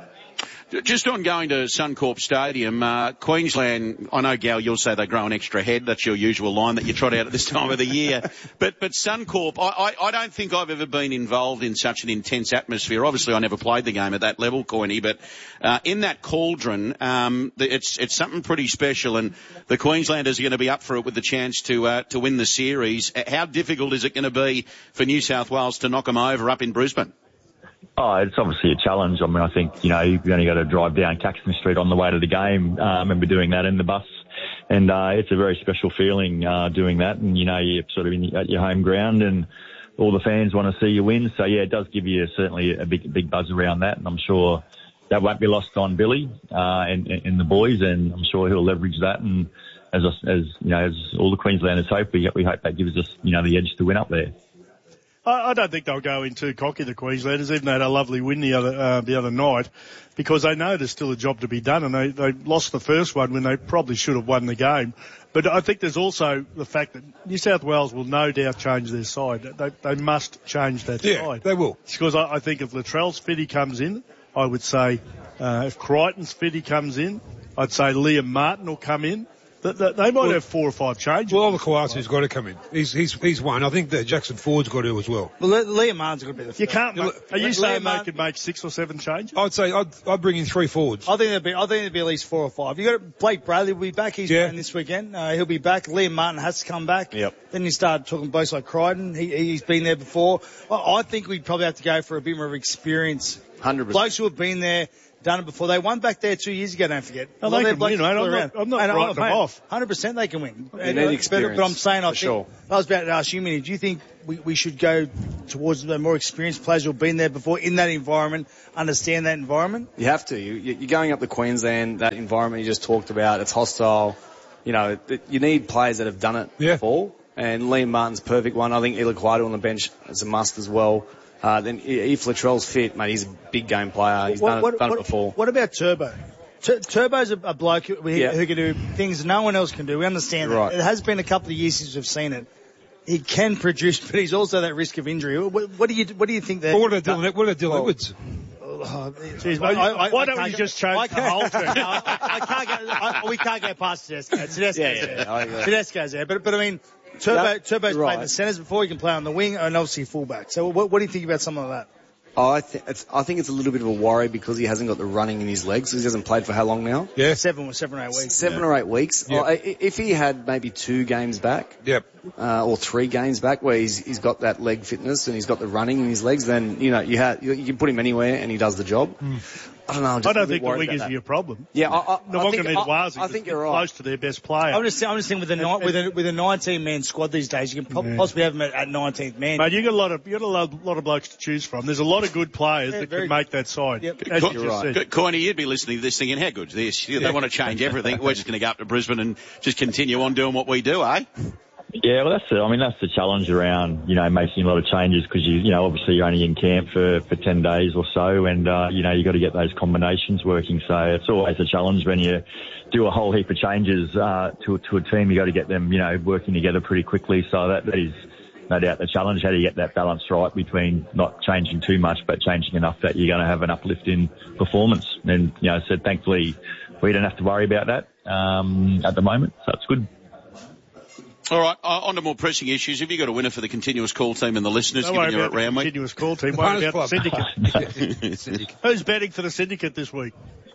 S3: Just on going to Suncorp Stadium, uh, Queensland, I know, Gal, you'll say they grow an extra head. That's your usual line that you trot out at this time of the year. But but Suncorp, I, I, I don't think I've ever been involved in such an intense atmosphere. Obviously, I never played the game at that level, Coyne, but uh, in that cauldron, um, it's it's something pretty special, and the Queenslanders are going to be up for it with the chance to uh, to win the series. How difficult is it going to be for New South Wales to knock them over up in Brisbane?
S14: Oh, it's obviously a challenge. I mean, I think, you know, you've only got to drive down Caxton Street on the way to the game. Uh, I remember doing that in the bus. And, uh, it's a very special feeling, uh, doing that. And, you know, you're sort of in, at your home ground and all the fans want to see you win. So, yeah, it does give you certainly a big, big buzz around that. And I'm sure that won't be lost on Billy, uh, and, and the boys. And I'm sure he'll leverage that. And as, as, you know, as all the Queenslanders hope, we, we hope that gives us, you know, the edge to win up there.
S4: I don't think they'll go in too cocky, the Queenslanders, even though they had a lovely win the other uh, the other night, because they know there's still a job to be done, and they, they lost the first one when they probably should have won the game. But I think there's also the fact that New South Wales will no doubt change their side. They, they must change that
S5: yeah,
S4: side.
S5: they will.
S4: Because I, I think if Latrell's fit, he comes in, I would say uh, if Crichton's fit, he comes in, I'd say Liam Martin will come in. They, they might well, have four or five changes.
S5: Well, Kawasu's got to come in. He's he's he's one. I think that Jackson Ford's got to as well.
S6: Well, Liam Martin's got to be the.
S4: You can't. Make, are you
S6: Liam
S4: saying
S6: Martin,
S4: they could make six or seven changes?
S5: I'd say I'd I'd bring in three forwards.
S6: I think there'd be I think there'd be at least four or five. You got Blake Bradley will be back. He's
S5: yeah.
S6: playing this weekend. Uh, he'll be back. Liam Martin has to come back.
S11: Yep.
S6: Then you start talking blokes like Crichton. He he's been there before. I, I think we'd probably have to go for a bit more of experience.
S11: one hundred percent.
S6: Blokes who have been there, done it before. They won back there two years ago, don't forget.
S4: Oh, they can win, mate. I'm not, I'm not
S6: And,
S4: writing them
S6: mate,
S4: off.
S6: one hundred percent they can win.
S11: You
S6: And,
S11: need
S6: uh,
S11: experience,
S6: But, but I'm saying, I
S11: for
S6: think,
S11: sure.
S6: I was about to ask you, Minnie, do you think we, we should go towards the more experienced players who've been there before in that environment, understand that environment?
S11: You have to. You, you- you're going up to Queensland, that environment you just talked about, it's hostile. You know, it, you need players that have done it
S5: Yeah.
S11: before. And Liam Martin's a perfect one. I think Ilaquatu on the bench is a must as well. Uh, then if Latrell's fit, mate, he's a big game player. He's done, it, done it before.
S6: What about Turbo? Tur- Turbo's a, a bloke who, who
S11: Yeah.
S6: who can do things no one else can do. We understand that.
S11: Right.
S6: It has been a couple of years since we've seen it. He can produce, but he's also that risk of injury. What, what do you what do you think that?
S5: But what about Dylan, what about Dylan Edwards?
S6: Oh,
S4: Jeez,
S6: I- I- I-
S4: why
S6: I
S4: don't we
S6: can't
S4: just
S6: go-
S4: change
S6: I
S4: the
S6: can't-
S4: whole thing?
S6: No, I, I can't get. I, we can't get past Tedesco. Tedesco's
S11: Yeah, yeah,
S6: there.
S11: I agree.
S6: Tedesco's there. But but I mean, Turbo
S11: That-
S6: Turbo's
S11: right.
S6: played the centres before. He can play on the wing and obviously fullback. So what, what do you think about something like that?
S11: Oh, I, th- it's, I think it's a little bit of a worry because he hasn't got the running in his legs. Because he hasn't played for how long now?
S5: Yeah.
S6: Seven or seven or eight weeks.
S11: Seven or eight weeks.
S5: Yeah.
S11: Oh, i- if he had maybe two games back,
S5: Yep.
S11: uh, or three games back where he's, he's got that leg fitness and he's got the running in his legs, then, you know, you, ha- you, you can put him anywhere and he does the job. I don't know. I'm just
S4: I
S11: a
S4: don't
S11: bit
S4: think the
S11: worried about
S4: wingers
S11: that.
S4: are your problem.
S11: Yeah, I, I,
S4: No
S11: I
S4: one
S11: think,
S4: can
S11: I,
S4: Wazzy.
S11: I think you're
S4: close
S11: right.
S4: to their best player.
S6: I'm just, I'm just thinking with a ni- with a with a nineteen man squad these days, you can po-
S4: Yeah.
S6: possibly have them at, at nineteenth man.
S4: Mate, you got a lot of you got a lot, lot of blokes to choose from. There's a lot of good players
S6: Yeah,
S4: that
S6: very
S4: can make that side.
S6: Yep.
S4: As
S3: Co-
S4: you just said.
S3: Co- Coyne, you'd be listening to this thinking, how good's this? They want to change everything. We're just going to go up to Brisbane and just continue on doing what we do, eh?
S14: Yeah, well, that's the, I mean, that's the challenge around, you know, making a lot of changes because you, you know, obviously you're only in camp for, for ten days or so and, uh, you know, you got to get those combinations working. So it's always a challenge when you do a whole heap of changes, uh, to, to a team. You got to get them, you know, working together pretty quickly. So that, that is no doubt the challenge. How do you get that balance right between not changing too much, but changing enough that you're going to have an uplift in performance? And, you know, so thankfully we don't have to worry about that, um, at the moment. So it's good.
S3: All right, uh, on to more pressing issues. Have you got a winner for the continuous call team and the listeners
S4: Don't
S3: giving
S4: worry
S3: you
S4: about
S3: at round
S4: the
S3: week?
S4: continuous call team. Worry about the syndicate. Who's betting for the syndicate this week?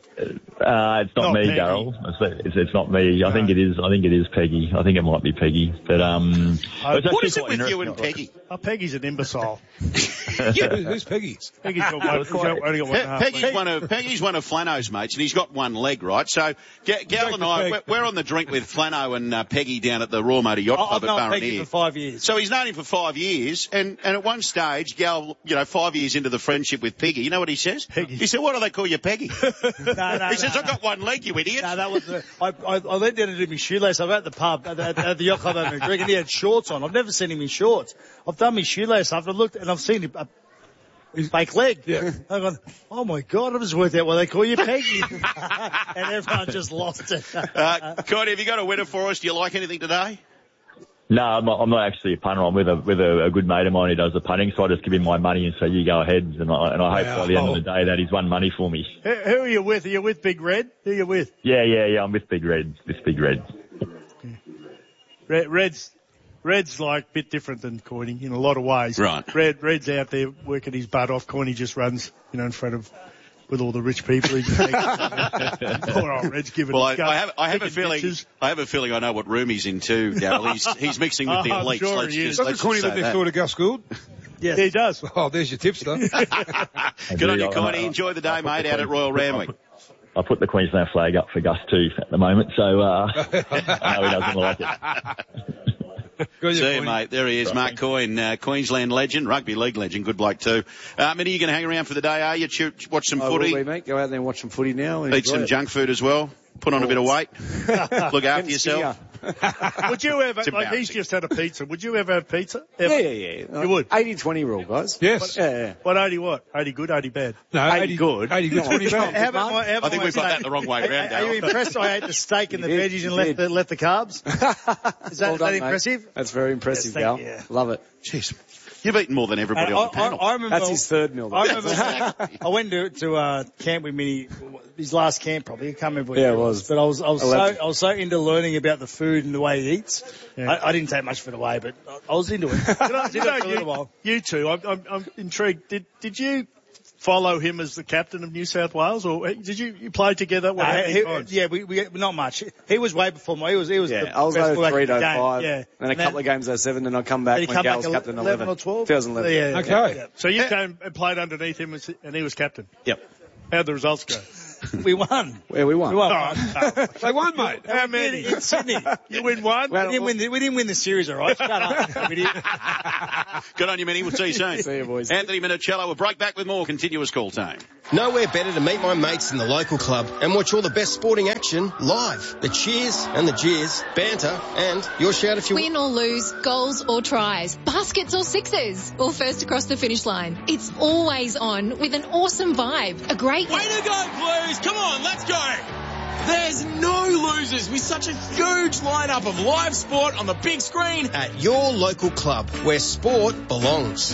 S14: Uh, it's not,
S4: Not
S14: me,
S4: Peggy.
S14: Darryl. It's, it's, it's not me. I think it is. I think it is Peggy. I think it might be Peggy. But um,
S4: Uh,
S14: it's
S3: What
S14: actually
S3: is it
S14: quite
S3: with you and
S14: interesting.
S3: Peggy?
S4: Oh, Peggy's an imbecile.
S5: Yeah, who's Peggy?
S4: Peggy's got one. He's got- only got one.
S3: Pe-
S4: half
S3: Peggy's
S4: leg.
S3: one of Peggy's one of Flano's mates, and he's got one leg, right? So Ga- Gal and I, we're, we're on the drink with Flano and uh, Peggy down at the Raw Motor Yacht
S6: I-
S3: Club
S6: I've
S3: at
S6: known Peggy
S3: Baronier.
S6: for five years.
S3: So he's known him for five years, and, and at one stage, Gal, you know, five years into the friendship with Peggy, you know what he says?
S4: Peggy.
S3: He said, "Why do they call you Peggy?"
S6: no, no,
S3: he says,
S6: no.
S3: "I've got one leg, you idiot."
S6: No, that was the, I, I, I let down to do my shoelace. I'm at the pub, at the, at the yacht club having a drink, and he had shorts on. I've never seen him in shorts. I've done my shoelace after I looked, and I've seen him, a his fake leg.
S5: Yeah.
S6: I've gone, oh my God, I just worked out why they call you Peggy. And everyone just lost it.
S3: Uh, Cody, have you got a winner for us? Do you like anything today?
S14: No, I'm not, I'm not actually a punter. I'm with a with a, a good mate of mine who does the punting, so I just give him my money and say, you go ahead. And I, and I hope
S5: Wow.
S14: by the end of the day that he's won money for me.
S4: Who, who are you with? Are you with Big Red? Who are you with?
S14: Yeah, yeah, yeah. I'm with Big Red. This Big Red.
S4: Red, Red's Red's like a bit different than Coyne in a lot of ways.
S3: Right.
S4: Red Red's out there working his butt off. Coyne just runs, you know, in front of with all the rich people. He just Poor old Red's giving.
S3: Well, I,
S4: his guts,
S3: I have, I have a
S4: taking
S3: feeling,
S4: pictures.
S3: I have a feeling I know what room he's in too, Darryl. He's, he's mixing with the
S4: Oh, I'm
S3: elites.
S4: sure
S3: let's
S4: he is.
S3: just,
S5: Doesn't
S3: let's
S5: Coyne
S3: just
S5: live
S3: say
S5: next
S3: that.
S5: door to Gus Gould?
S6: Yes.
S4: He does.
S5: Oh, there's your tipster.
S3: Good on you,
S14: I-
S3: Coyne.
S14: I-
S3: Enjoy the day,
S14: I put
S3: mate,
S14: the
S3: out at Royal Randwick.
S14: I put the Queensland flag up for Gus too at the moment, so uh, I know he doesn't like it.
S5: Good,
S3: See you,
S5: Coyne.
S3: mate. There he is, Mark Coyne, uh, Queensland legend, rugby league legend, good bloke too. Uh, Minnie, you going to hang around for the day, are you? Ch- watch some
S11: I
S3: footy,
S11: will be, mate. Go out there and watch some footy now. And
S3: eat
S11: enjoy
S3: some
S11: it.
S3: junk food as well, put on a bit of weight, look after yourself.
S4: Would you ever,
S3: It's
S4: like he's
S3: embarrassing.
S4: just had a pizza, would you ever have pizza? Ever?
S11: Yeah, yeah, yeah.
S4: You would?
S11: eighty twenty rule, guys.
S5: Yes.
S11: Yeah, yeah.
S4: What, eighty what? eighty good, eighty bad?
S5: No,
S11: eighty
S5: eighty
S11: good.
S5: eighty good, twenty bad.
S6: How about my, how
S3: I
S6: about
S3: think
S6: my
S3: we've got
S6: steak?
S3: that the wrong way
S6: Are-
S3: round,
S6: Are you
S3: Darryl.
S6: impressed I ate the steak and the
S11: You did,
S6: veggies and
S11: you
S6: left
S11: did.
S6: the, left the carbs? Is that,
S11: Well
S6: is
S11: done,
S6: that
S11: mate.
S6: impressive?
S11: That's very impressive,
S6: Yes,
S11: Gal.
S6: thank you.
S11: Love it.
S3: Jeez, you've eaten more than everybody
S6: And
S3: on the
S6: I,
S3: panel.
S6: I, I remember,
S11: That's his third meal.
S6: I remember I went to, to uh, camp with Minnie, his last camp probably. I can't remember what
S11: Yeah,
S6: year
S11: it was.
S6: But I was, I was so,
S11: eleven.
S6: I was so into learning about the food and the way he eats.
S4: Yeah.
S6: I, I didn't take much of it away, but I, I was into it.
S4: You know,
S6: Did
S4: you,
S6: it
S4: know,
S6: for a little while.
S4: you, you two, I'm, I'm, I'm intrigued. Did, did you follow him as the captain of New South Wales, or did you, you play together? What,
S6: Uh,
S4: how many
S6: he-
S4: times?
S6: yeah, we, we not much. He was way before me. He was he was
S11: Yeah,
S6: the
S11: I was
S6: best
S11: oh
S6: fullback
S11: three
S6: in the
S11: to
S6: game.
S11: five,
S6: Yeah,
S11: then a
S6: And
S11: couple of games oh seven, then I come back
S6: Did he
S11: when
S6: come
S11: Gal
S6: back
S11: was captain
S6: eleven
S11: eleven
S6: or twelve?
S11: two thousand eleven.
S6: Yeah,
S5: Okay.
S6: yeah, yeah.
S4: So you came and played underneath him, and he was captain.
S3: Yep.
S4: How'd the results go?
S6: We won.
S11: Where we won?
S6: We won.
S4: Oh, no.
S5: They won, mate.
S4: How many?
S6: In Sydney.
S4: You win one?
S6: we, didn't win the, we didn't win the series, all right? Shut up. We did.
S3: Good on you, Minnie. We'll see you soon.
S11: See you, boys.
S3: Anthony Minicello will break back with more continuous call time.
S15: Nowhere better to meet my mates in the local club and watch all the best sporting action live. The cheers and the jeers, banter, and your shout if you
S16: win or lose, goals or tries, baskets or sixes, or first across the finish line. It's always on with an awesome vibe. A great
S17: way to go, Blues! Come on, let's go! There's no losers with such a huge lineup of live sport on the big screen
S15: at your local club where sport belongs.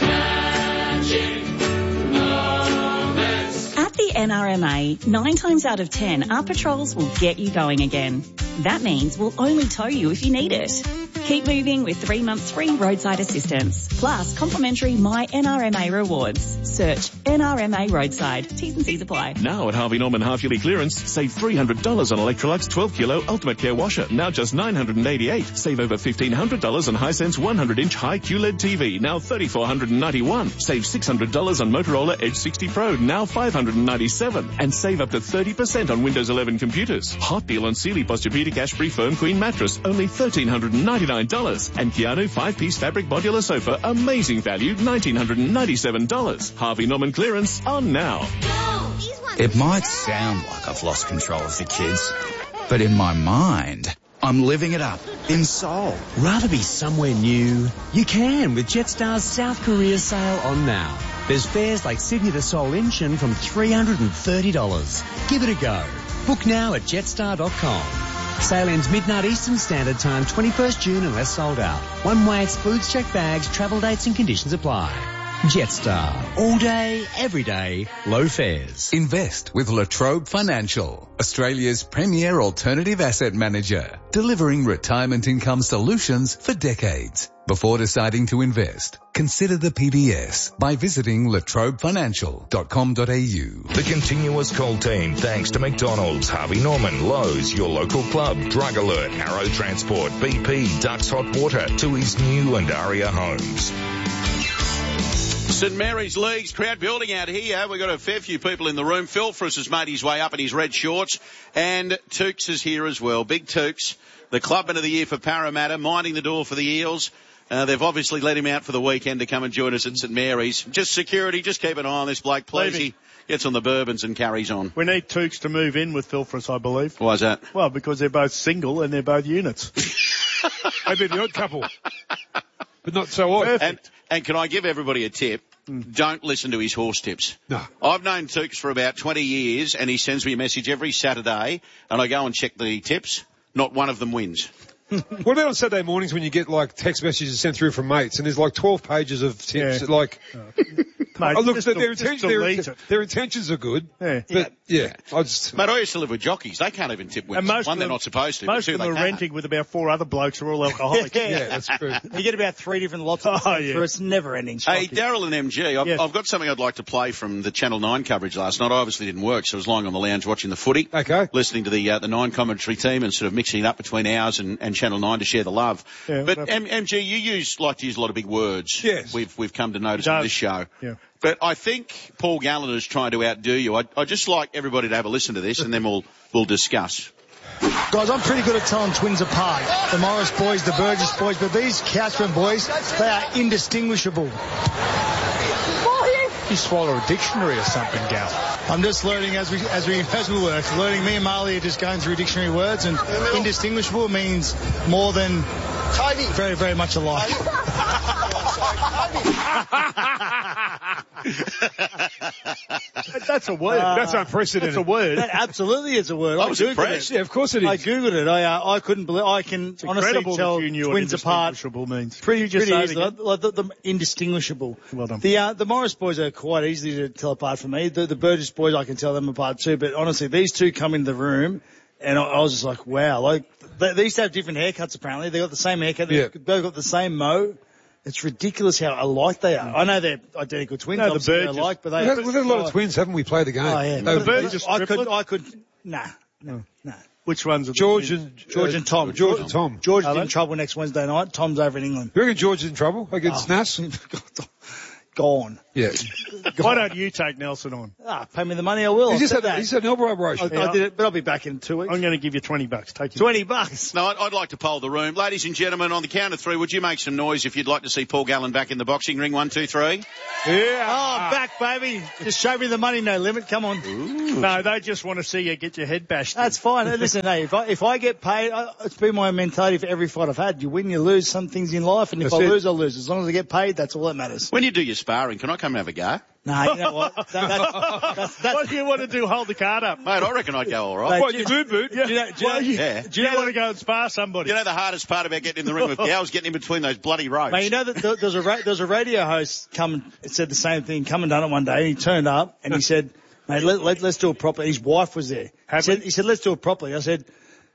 S18: At the N R M A, nine times out of ten, our patrols will get you going again. That means we'll only tow you if you need it. Keep moving with three months free roadside assistance, plus complimentary My N R M A rewards. Search N R M A Roadside. T's and C's apply.
S9: Now at Harvey Norman half-yearly clearance, save three hundred dollars on Electrolux twelve kilo Ultimate Care Washer, now just nine hundred eighty-eight dollars. Save over fifteen hundred dollars on Hisense one hundred inch high Q L E D T V, now three thousand four hundred ninety-one dollars. Save six hundred dollars on Motorola Edge sixty Pro, now five hundred ninety-seven dollars. And save up to thirty percent on Windows eleven computers. Hot deal on Sealy Posturepedic Ash-Free Firm Queen Mattress, only one thousand three hundred ninety-nine dollars. And Keanu five-piece fabric modular sofa, amazing value, one thousand nine hundred ninety-seven dollars. Harvey Norman clearance on now.
S19: It might sound like I've lost control of the kids, but in my mind, I'm living it up in Seoul.
S20: Rather be somewhere new? You can with Jetstar's South Korea sale on now. There's fares like Sydney to Seoul Incheon from three hundred thirty dollars. Give it a go. Book now at jetstar dot com. Sale ends midnight Eastern Standard Time, twenty-first June unless sold out. One way excludes checked bags, travel dates and conditions apply. Jetstar. All day, every day, low fares.
S21: Invest with La Trobe Financial, Australia's premier alternative asset manager, delivering retirement income solutions for decades. Before deciding to invest, consider the P D S by visiting la trobe financial dot com dot a u.
S2: The continuous call team thanks to McDonald's, Harvey Norman, Lowe's, your local club, Drug Alert, Arrow Transport, B P, Ducks Hot Water, to his new and Aria homes.
S3: St Mary's Leagues crowd building out here. We've got a fair few people in the room. Phil Friss has made his way up in his red shorts, and Tukes is here as well. Big Tukes, the clubman of the year for Parramatta, minding the door for the Eels. Uh, they've obviously let him out for the weekend to come and join us at St Mary's. Just security, just keep an eye on this bloke, please. He gets on the bourbons and carries on.
S4: We need Tukes to move in with Phil Friss, I believe.
S3: Why is that?
S4: Well, because they're both single and they're both units.
S5: Maybe the odd couple, but not so odd.
S3: And, and can I give everybody a tip? Mm. Don't listen to his horse tips.
S5: No.
S3: I've known Tukes for about twenty years, and he sends me a message every Saturday, and I go and check the tips. Not one of them wins.
S5: What about on Saturday mornings when you get like text messages sent through from mates and there's like twelve pages of tips?
S4: Yeah.
S5: Like,
S4: Mate,
S5: oh, look,
S4: just
S5: their,
S4: to,
S5: their, intentions, their, their intentions are good.
S4: Yeah.
S5: But yeah, I just.
S3: Mate, I used to live with jockeys. They can't even tip winners. One,
S4: them,
S3: they're not supposed to.
S4: Most
S3: but two,
S4: of them
S3: they
S4: are
S3: can't.
S4: renting with about four other blokes who are all alcoholics.
S6: yeah,
S5: yeah, that's true.
S6: You get about three different lots of
S4: oh, yeah.
S6: It's never ending.
S3: Hey, Daryl and M G, I've,
S4: yes.
S3: I've got something I'd like to play from the Channel nine coverage last night. I obviously didn't work, so I was lying on the lounge watching the footy.
S5: Okay.
S3: Listening to the uh, the nine commentary team and sort of mixing it up between ours and, and Channel nine to share the love.
S4: Yeah,
S3: but M- MG, you use like to use a lot of big words.
S5: Yes.
S3: We've we've come to notice on this show.
S4: Yeah.
S3: But I think Paul Gallen is trying to outdo you. I I just like everybody to have a listen to this, and then we'll we'll discuss.
S6: Guys, I'm pretty good at telling twins apart. The Morris boys, the Burgess boys, but these Couchman boys, they are indistinguishable.
S22: You swallow a dictionary or something, Gal.
S6: I'm just learning as we as we as we work. Learning. Me and Marley are just going through dictionary words, and indistinguishable means more than very very much alike.
S4: That's a word.
S5: Uh, That's unprecedented.
S4: That's a word.
S6: That absolutely is a word.
S3: I
S6: I
S3: was
S6: Googled
S3: impressed.
S6: it.
S5: Yeah, of course it is.
S6: I googled it. I uh, I couldn't believe. I can
S4: It's
S6: honestly
S4: incredible
S6: tell
S4: that you knew
S6: twins
S4: what
S6: apart.
S4: indistinguishable means.
S6: Pretty,
S4: Just
S6: pretty
S4: say it
S6: easily.
S4: again.
S6: Like the, the indistinguishable.
S4: Well done.
S6: The uh, the Morris boys are quite easy to tell apart from me. The, the Burgess boys, I can tell them apart too. But honestly, these two come in the room, and I, I was just like, wow. Like they, they used to have different haircuts. Apparently, they got the same haircut.
S5: Yeah.
S6: They both got the same mo. It's ridiculous how alike they are. I know they're identical twins.
S4: No, the
S6: obviously they're
S4: Burgess-
S6: alike, but they.
S5: We've had, we've had a lot of twins, haven't we? Played the game.
S6: Oh yeah.
S5: They
S6: But
S5: were-
S6: the
S4: Burgess
S6: I could.
S4: triplets?
S6: I could. Nah. No. No.
S4: Which ones are the
S5: George
S4: twins?
S5: and
S6: George
S5: uh,
S6: and Tom.
S5: George and Tom.
S6: George is
S4: Are
S6: in
S4: they?
S6: trouble next Wednesday night. Tom's over in England.
S5: You reckon George is in trouble against
S6: Oh.
S5: Nas?
S6: gone.
S5: Yeah.
S4: Why don't you take Nelson on?
S6: Ah, pay me the money, I will.
S5: He
S6: I
S5: just
S6: said
S5: had,
S6: that.
S5: he's had an elbow operation.
S6: I, I did it, but I'll be back in two weeks.
S4: I'm going to give you twenty bucks. Take it.
S6: twenty bucks.
S3: No, I'd, I'd like to poll the room. Ladies and gentlemen, on the count of three, would you make some noise if you'd like to see Paul Gallen back in the boxing ring? One, two, three.
S6: Yeah. Oh, back, baby. Just show me the money, no limit. Come on.
S4: Ooh. No, they just want to see you get your head bashed.
S6: That's fine. Listen, hey, if I, if I get paid, I, it's been my mentality for every fight I've had. You win, you lose, some things in life, and if
S5: That's
S6: I
S5: it.
S6: lose, I lose. As long as I get paid, that's all that matters.
S3: When you do your sparring, can I come and have a go?
S6: No, you know what? That, that's, that's, that's,
S4: what do you want to do? Hold the card up.
S3: Mate, I reckon I'd go all right.
S5: What, you boot boot?
S6: Do you know, do you know,
S4: Well, you,
S3: Yeah.
S4: do you, want to go and spar somebody?
S3: You know the hardest part about getting in the ring with Gow is getting in between those bloody ropes.
S6: Mate, you know that there there was a ra- there was a radio host come and said the same thing. Come and done it one day. And he turned up and he said, "Mate, let, let, let's do it properly." His wife was there. He said, he said, "Let's do it properly." I said,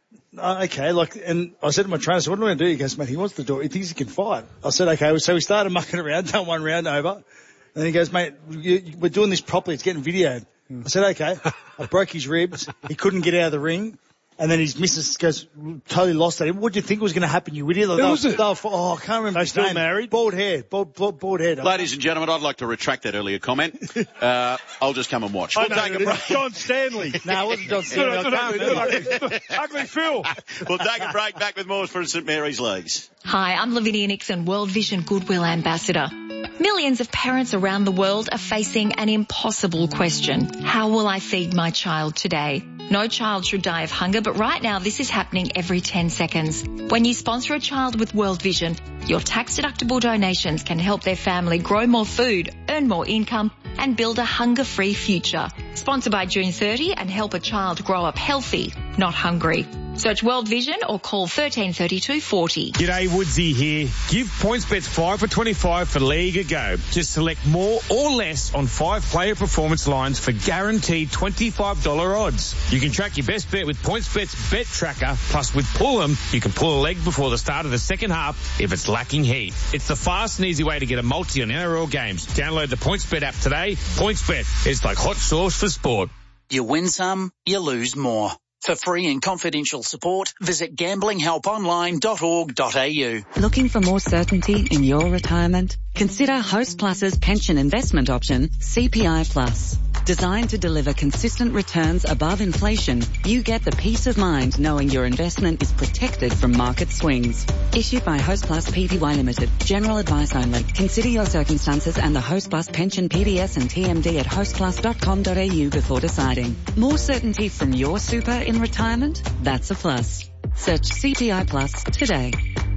S6: oh, "Okay." Like, and I said to my trainer, "So what do I do?" He goes, "Mate, he wants to do it. He thinks he can fight." I said, "Okay." So we started mucking around, done one round over, and he goes, "Mate, you, you, we're doing this properly. It's getting videoed." I said, "Okay." I broke his ribs. He couldn't get out of the ring. And then his missus goes, totally lost at him. What do you think was going to happen, you idiot? Like,
S5: Who
S6: they
S5: was
S6: were-
S5: it?
S6: they were- oh, I can't remember.
S4: They
S6: his
S4: still
S6: name.
S4: married?
S6: Bald hair. Bald, bald, bald head.
S3: Ladies and gentlemen, I'd like to retract that earlier comment. Uh, I'll just come and watch.
S4: I
S3: We'll
S4: know
S3: take
S4: who
S3: a
S4: it is.
S3: break.
S4: John Stanley.
S6: No, it wasn't John Stanley. I can't remember.
S5: ugly, ugly Phil.
S3: We'll take a break. Back with more for St Mary's Leagues.
S16: Hi, I'm Lavinia Nixon, World Vision Goodwill Ambassador. Millions of parents around the world are facing an impossible question. How will I feed my child today? No child should die of hunger, but right now this is happening every ten seconds. When you sponsor a child with World Vision, your tax-deductible donations can help their family grow more food, earn more income, and build a hunger-free future. Sponsor by June thirtieth and help a child grow up healthy, not hungry. Search World Vision or call thirteen thirty-two forty.
S1: G'day, Woodsy here. Give PointsBet five for twenty-five for League a go. Just select more or less on five player performance lines for guaranteed twenty-five dollars odds. You can track your best bet with PointsBet's Bet Tracker, plus with Pull'em, you can pull a leg before the start of the second half if it's lacking heat. It's the fast and easy way to get a multi on N R L games. Download the PointsBet app today. PointsBet, it's like hot sauce for sport.
S7: You win some, you lose more. For free and confidential support, visit gambling help online dot org dot a u.
S23: Looking for more certainty in your retirement? Consider Host Plus's pension investment option, C P I Plus. Designed to deliver consistent returns above inflation, you get the peace of mind knowing your investment is protected from market swings. Issued by Host Plus Pty Limited. General advice only. Consider your circumstances and the Host Plus pension P D S and T M D at host plus dot com dot a u before deciding. More certainty from your super in retirement? That's a plus. Search C P I Plus today.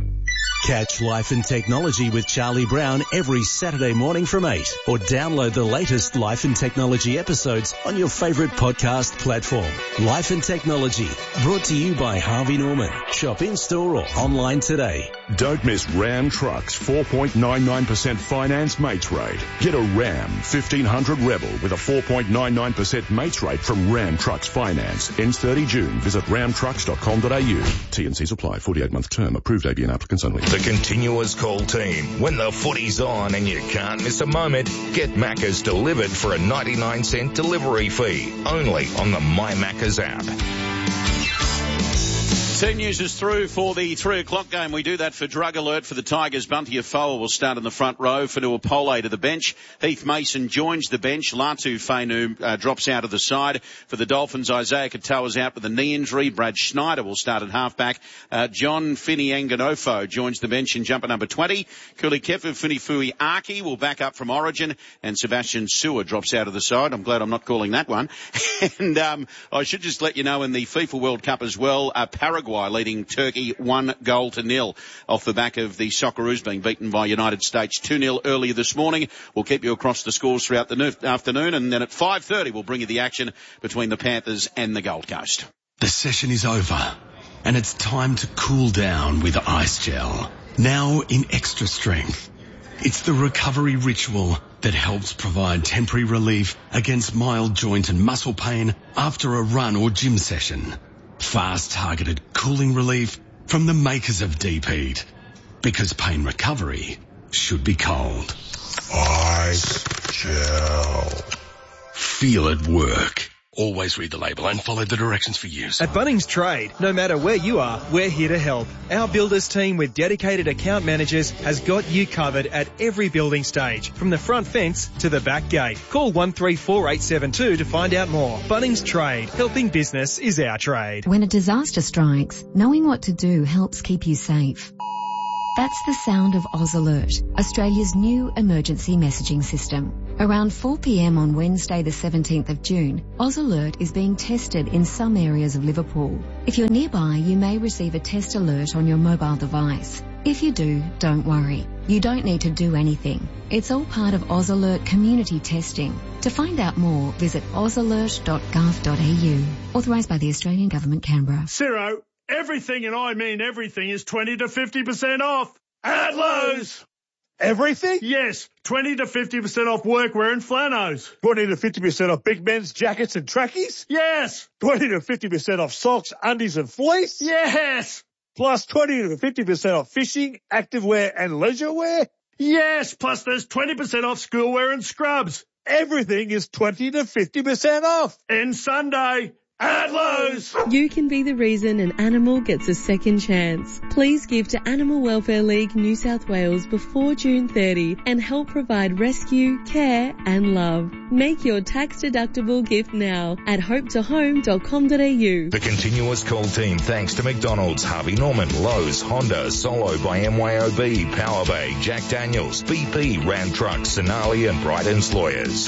S24: Catch Life and Technology with Charlie Brown every Saturday morning from eight, or download the latest Life and Technology episodes on your favourite podcast platform. Life and Technology, brought to you by Harvey Norman. Shop in-store or online today.
S25: Don't miss Ram Trucks four point nine nine percent finance mates rate. Get a Ram fifteen hundred Rebel with a four point nine nine percent mates rate from Ram Trucks Finance. Ends thirtieth of June. Visit ram trucks dot com dot a u. T and C's apply. forty-eight month term. Approved A B N applicants only.
S2: The continuous call team. When the footy's on and you can't miss a moment, get Macca's delivered for a ninety-nine cent delivery fee. Only on the My Macca's app.
S3: Team news is through for the three o'clock game. We do that for Drug Alert for the Tigers. Bunty Afoa will start in the front row. Fanua Pole to the bench. Heath Mason joins the bench. Latu Fainu uh, drops out of the side. For the Dolphins, Isaiah Katoa's out with a knee injury. Brad Schneider will start at halfback. Uh, John Finianganofo joins the bench in jumper number twenty. Kulikefu Funifui Aki will back up from Origin. And Sebastian Sewer drops out of the side. I'm glad I'm not calling that one. and um, I should just let you know in the FIFA World Cup as well, uh, Paraguay leading Turkey one goal to nil off the back of the Socceroos being beaten by United States two nil earlier this morning. We'll keep you across the scores throughout the no- afternoon, and then at five thirty we'll bring you the action between the Panthers and the Gold Coast.
S26: The session is over, and it's time to cool down with Ice Gel. Now in extra strength. It's the recovery ritual that helps provide temporary relief against mild joint and muscle pain after a run or gym session. Fast targeted cooling relief from the makers of Deep Heat. Because pain recovery should be cold. Ice Gel. Feel it work. Always read the label and follow the directions for use.
S8: At Bunnings Trade, no matter where you are, we're here to help. Our builders team with dedicated account managers has got you covered at every building stage, from the front fence to the back gate. Call one three four eight seven two to find out more. Bunnings Trade, helping business is our trade.
S10: When a disaster strikes, knowing what to do helps keep you safe. That's the sound of Oz Alert, Australia's new emergency messaging system. Around four p.m. on Wednesday the seventeenth of June, Oz Alert is being tested in some areas of Liverpool. If you're nearby, you may receive a test alert on your mobile device. If you do, don't worry. You don't need to do anything. It's all part of Oz Alert community testing. To find out more, visit oz alert dot gov dot a u. Authorised by the Australian Government, Canberra.
S4: Ciro, everything, and I mean everything, is twenty to fifty percent off at Lowe's.
S11: Everything?
S4: Yes, twenty to fifty percent off workwear and flannels.
S11: twenty to fifty percent off big men's jackets and trackies?
S4: Yes.
S11: twenty to fifty percent off socks, undies and fleece?
S4: Yes.
S11: Plus twenty to fifty percent off fishing, activewear and leisure wear?
S4: Yes, plus there's twenty percent off schoolwear and scrubs.
S11: Everything is twenty to fifty percent off.
S4: And Sunday at Lowe's.
S12: You can be the reason an animal gets a second chance. Please give to Animal Welfare League New South Wales before June thirtieth and help provide rescue, care and love. Make your tax-deductible gift now at hope to home dot com dot a u.
S2: The continuous call team thanks to McDonald's, Harvey Norman, Lowe's, Honda, Solo by M Y O B, Power Bay, Jack Daniels, B P, Ram Trucks, Sonali and Bryden's Lawyers.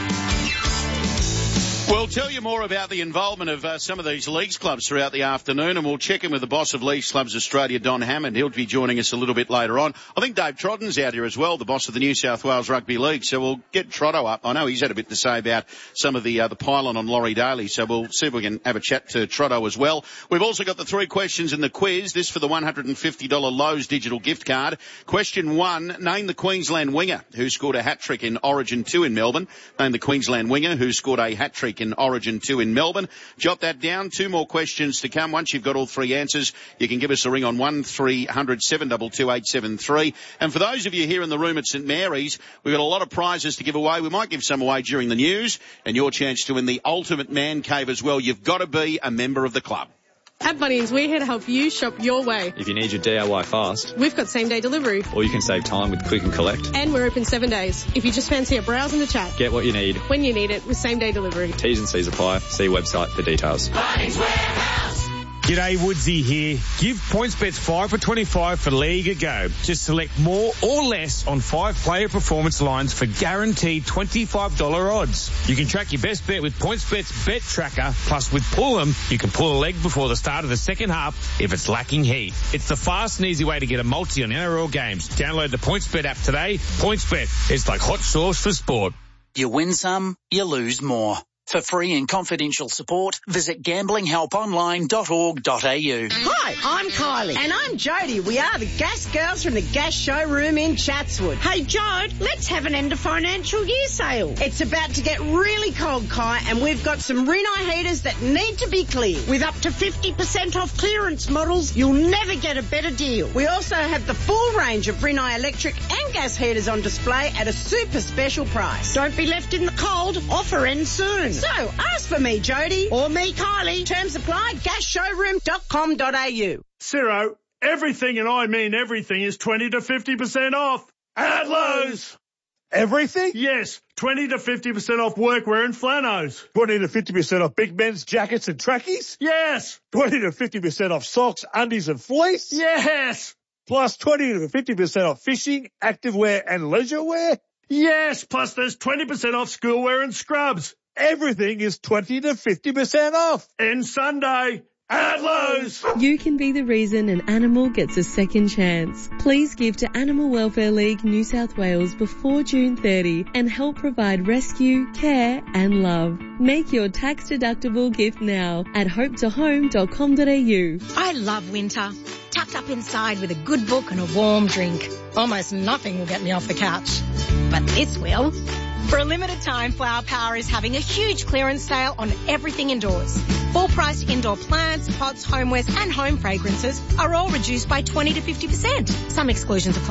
S3: We'll tell you more about the involvement of uh, some of these leagues clubs throughout the afternoon, and we'll check in with the boss of Leagues Clubs Australia, Don Hammond. He'll be joining us a little bit later on. I think Dave Trodden's out here as well, the boss of the New South Wales Rugby League, so we'll get Trotto up. I know he's had a bit to say about some of the uh, the pylon on Laurie Daly, so we'll see if we can have a chat to Trotto as well. We've also got the three questions in the quiz, this for the one hundred fifty dollars Lowe's digital gift card. Question one, name the Queensland winger who scored a hat-trick in Origin two in Melbourne. Name the Queensland winger who scored a hat-trick in Origin two in Melbourne. Jot that down. Two more questions to come. Once you've got all three answers, you can give us a ring on one three hundred seven two two eight seven three. And for those of you here in the room at St Mary's, we've got a lot of prizes to give away. We might give some away during the news, and your chance to win the ultimate man cave as well. You've got to be a member of the club.
S13: At Bunnings, we're here to help you shop your way.
S14: If you need your D I Y fast,
S13: we've got same-day delivery.
S14: Or you can save time with click and collect.
S13: And we're open seven days. If you just fancy a browse and a chat,
S14: get what you need
S13: when you need it with same-day delivery.
S14: T's and C's apply. See website for details.
S1: Bunnings Warehouse. G'day, Woodsy here. Give PointsBet five for twenty-five for League a go. Just select more or less on five player performance lines for guaranteed twenty-five dollars odds. You can track your best bet with PointsBet's Bet Tracker. Plus, with Pull 'em, you can pull a leg before the start of the second half if it's lacking heat. It's the fast and easy way to get a multi on N R L games. Download the PointsBet app today. PointsBet, it's like hot sauce for sport.
S7: You win some, you lose more. For free and confidential support, visit gambling help online dot org dot a u.
S27: Hi, I'm Kylie. And I'm Jodie. We are the Gas Girls from the Gas Showroom in Chatswood. Hey, Jode, let's have an end of financial year sale. It's about to get really cold, Kai, and we've got some Rinnai heaters that need to be cleared. With up to fifty percent off clearance models, you'll never get a better deal. We also have the full range of Rinnai electric and gas heaters on display at a super special price. Don't be left in the cold. Offer ends soon. So, ask for me, Jodie, or me, Kylie. Terms apply, gas showroom dot com dot a u.
S4: Ciro, everything, and I mean everything, is twenty to fifty percent off at Lowe's.
S11: Everything?
S4: Yes, twenty to fifty percent off workwear and flannels.
S11: twenty to fifty percent off big men's jackets and trackies?
S4: Yes.
S11: twenty to fifty percent off socks, undies and fleece?
S4: Yes.
S11: Plus twenty to fifty percent off fishing, activewear and leisure wear?
S4: Yes, plus there's twenty percent off schoolwear and scrubs.
S11: Everything is twenty to fifty percent off.
S4: And Sunday at Lowe's.
S12: You can be the reason an animal gets a second chance. Please give to Animal Welfare League New South Wales before June thirtieth and help provide rescue, care and love. Make your tax-deductible gift now at hope to home dot com dot a u.
S28: I love winter. Tucked up inside with a good book and a warm drink. Almost nothing will get me off the couch. But this will. For a limited time, Flower Power is having a huge clearance sale on everything indoors. Full-priced indoor plants, pots, homewares and home fragrances are all reduced by twenty to fifty percent. Some exclusions apply.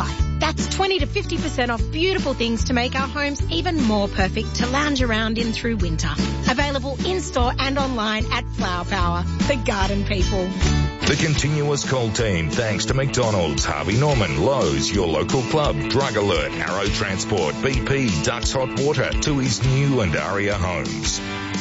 S28: That's twenty to fifty percent off beautiful things to make our homes even more perfect to lounge around in through winter. Available in-store and online at Flower Power, the garden people.
S2: The Continuous Call team, thanks to McDonald's, Harvey Norman, Lowe's, your local club, Drug Alert, Arrow Transport, B P, Ducks Hot Water, Tui's New and Aria Homes.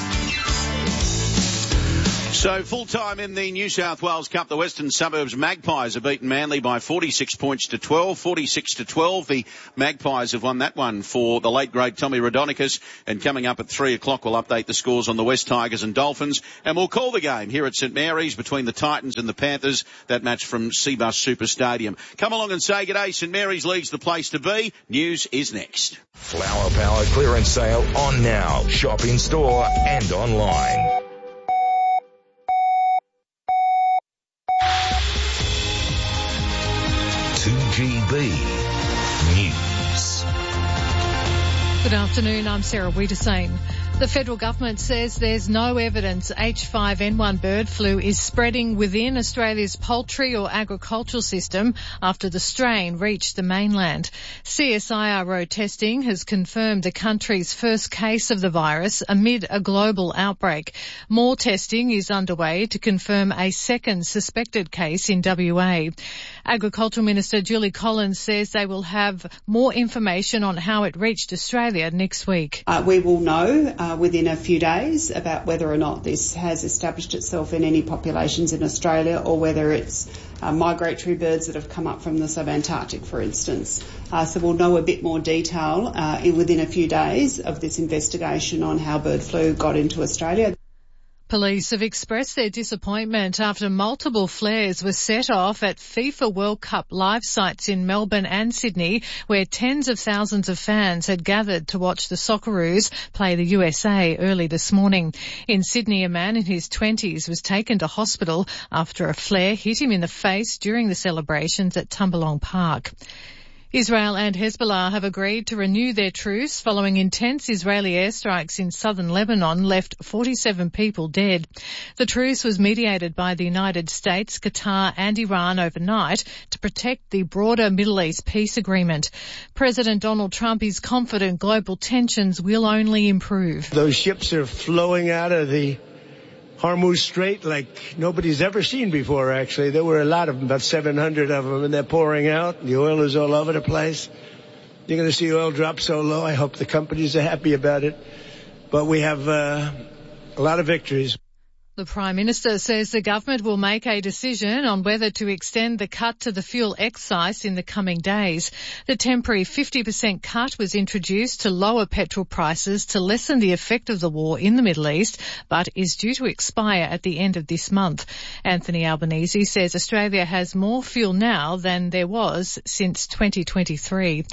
S3: So full-time in the New South Wales Cup, the Western Suburbs Magpies have beaten Manly by forty-six points to twelve, forty-six to twelve. The Magpies have won that one for the late great Tommy Raudonikis. And coming up at three o'clock, we'll update the scores on the West Tigers and Dolphins. And we'll call the game here at St Mary's between the Titans and the Panthers. That match from Cbus Super Stadium. Come along and say good day. St Mary's League's the place to be. News is next.
S2: Flower Power clearance sale on now. Shop in store and online. two G B News.
S9: Good afternoon, I'm Sarah Wiedersane. The federal government says there's no evidence H five N one bird flu is spreading within Australia's poultry or agricultural system after the strain reached the mainland. C S I R O testing has confirmed the country's first case of the virus amid a global outbreak. More testing is underway to confirm a second suspected case in W A. Agricultural Minister Julie Collins says they will have more information on how it reached Australia next week.
S15: Uh, we will know uh, within a few days about whether or not this has established itself in any populations in Australia or whether it's uh, migratory birds that have come up from the subantarctic, for instance. Uh, so we'll know a bit more detail uh, in, within a few days of this investigation on how bird flu got into Australia.
S9: Police have expressed their disappointment after multiple flares were set off at FIFA World Cup live sites in Melbourne and Sydney, where tens of thousands of fans had gathered to watch the Socceroos play the U S A early this morning. In Sydney, a man in his twenties was taken to hospital after a flare hit him in the face during the celebrations at Tumbalong Park. Israel and Hezbollah have agreed to renew their truce following intense Israeli airstrikes in southern Lebanon left forty-seven people dead. The truce was mediated by the United States, Qatar and Iran overnight to protect the broader Middle East peace agreement. President Donald Trump is confident global tensions will only improve.
S17: Those ships are flowing out of the Hormuz Strait like nobody's ever seen before, actually. There were a lot of them, about seven hundred of them, and they're pouring out. The oil is all over the place. You're going to see oil drop so low. I hope the companies are happy about it. But we have uh, a lot of victories.
S9: The Prime Minister says the government will make a decision on whether to extend the cut to the fuel excise in the coming days. The temporary fifty percent cut was introduced to lower petrol prices to lessen the effect of the war in the Middle East, but is due to expire at the end of this month. Anthony Albanese says Australia has more fuel now than there was since twenty twenty-three.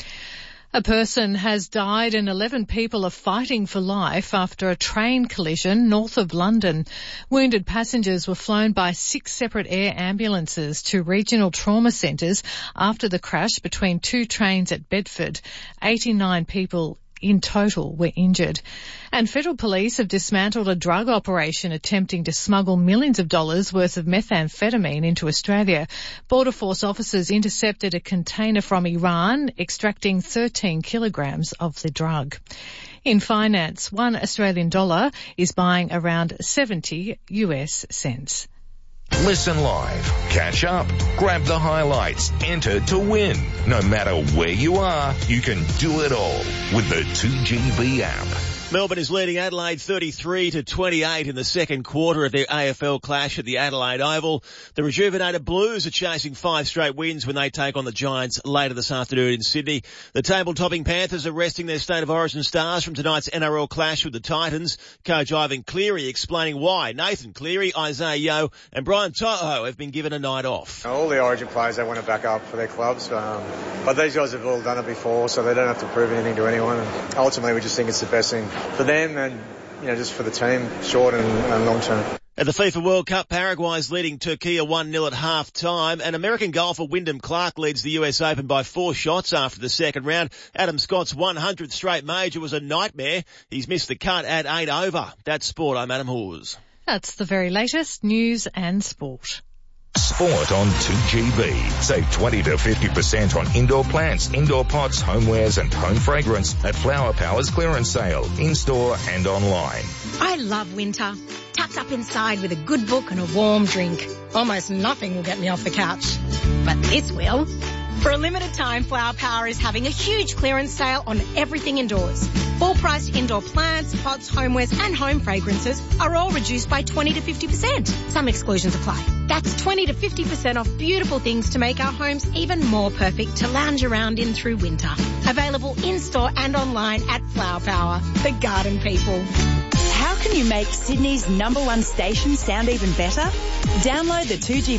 S9: A person has died and eleven people are fighting for life after a train collision north of London. Wounded passengers were flown by six separate air ambulances to regional trauma centres after the crash between two trains at Bedford. eighty-nine people in total were injured. And federal police have dismantled a drug operation attempting to smuggle millions of dollars worth of methamphetamine into Australia. Border Force officers intercepted a container from Iran, extracting thirteen kilograms of the drug. In finance, one Australian dollar is buying around seventy U S cents.
S2: Listen live, catch up, grab the highlights, enter to win. No matter where you are, you can do it all with the two G B app.
S18: Melbourne is leading Adelaide thirty-three to twenty-eight in the second quarter of their A F L clash at the Adelaide Oval. The rejuvenated Blues are chasing five straight wins when they take on the Giants later this afternoon in Sydney. The table-topping Panthers are resting their State of Origin stars from tonight's N R L clash with the Titans. Coach Ivan Cleary explaining why Nathan Cleary, Isaiah Yeo and Brian To'o have been given a night off.
S19: All the Origin players, they want to back up for their clubs, um, but these guys have all done it before, so they don't have to prove anything to anyone. And ultimately, we just think it's the best thing for them and, you know, just for the team, short and, and long term.
S18: At the FIFA World Cup, Paraguay's leading Turkey one nil at half-time, and American golfer Wyndham Clark leads the U S Open by four shots after the second round. Adam Scott's one hundredth straight major was a nightmare. He's missed the cut at eight over. That's sport. I'm Adam Hawes.
S9: That's the very latest news and sport.
S2: Sport on two G B. Save twenty to fifty percent on indoor plants, indoor pots, homewares and home fragrance at Flower Power's clearance sale, in-store and online.
S28: I love winter. Tucked up inside with a good book and a warm drink. Almost nothing will get me off the couch. But this will. For a limited time, Flower Power is having a huge clearance sale on everything indoors. Full-priced indoor plants, pots, homewares and home fragrances are all reduced by twenty to fifty percent. Some exclusions apply. That's twenty to fifty percent off beautiful things to make our homes even more perfect to lounge around in through winter. Available in-store and online at Flower Power, the garden people.
S5: How can you make Sydney's number one station sound even better? Download the two G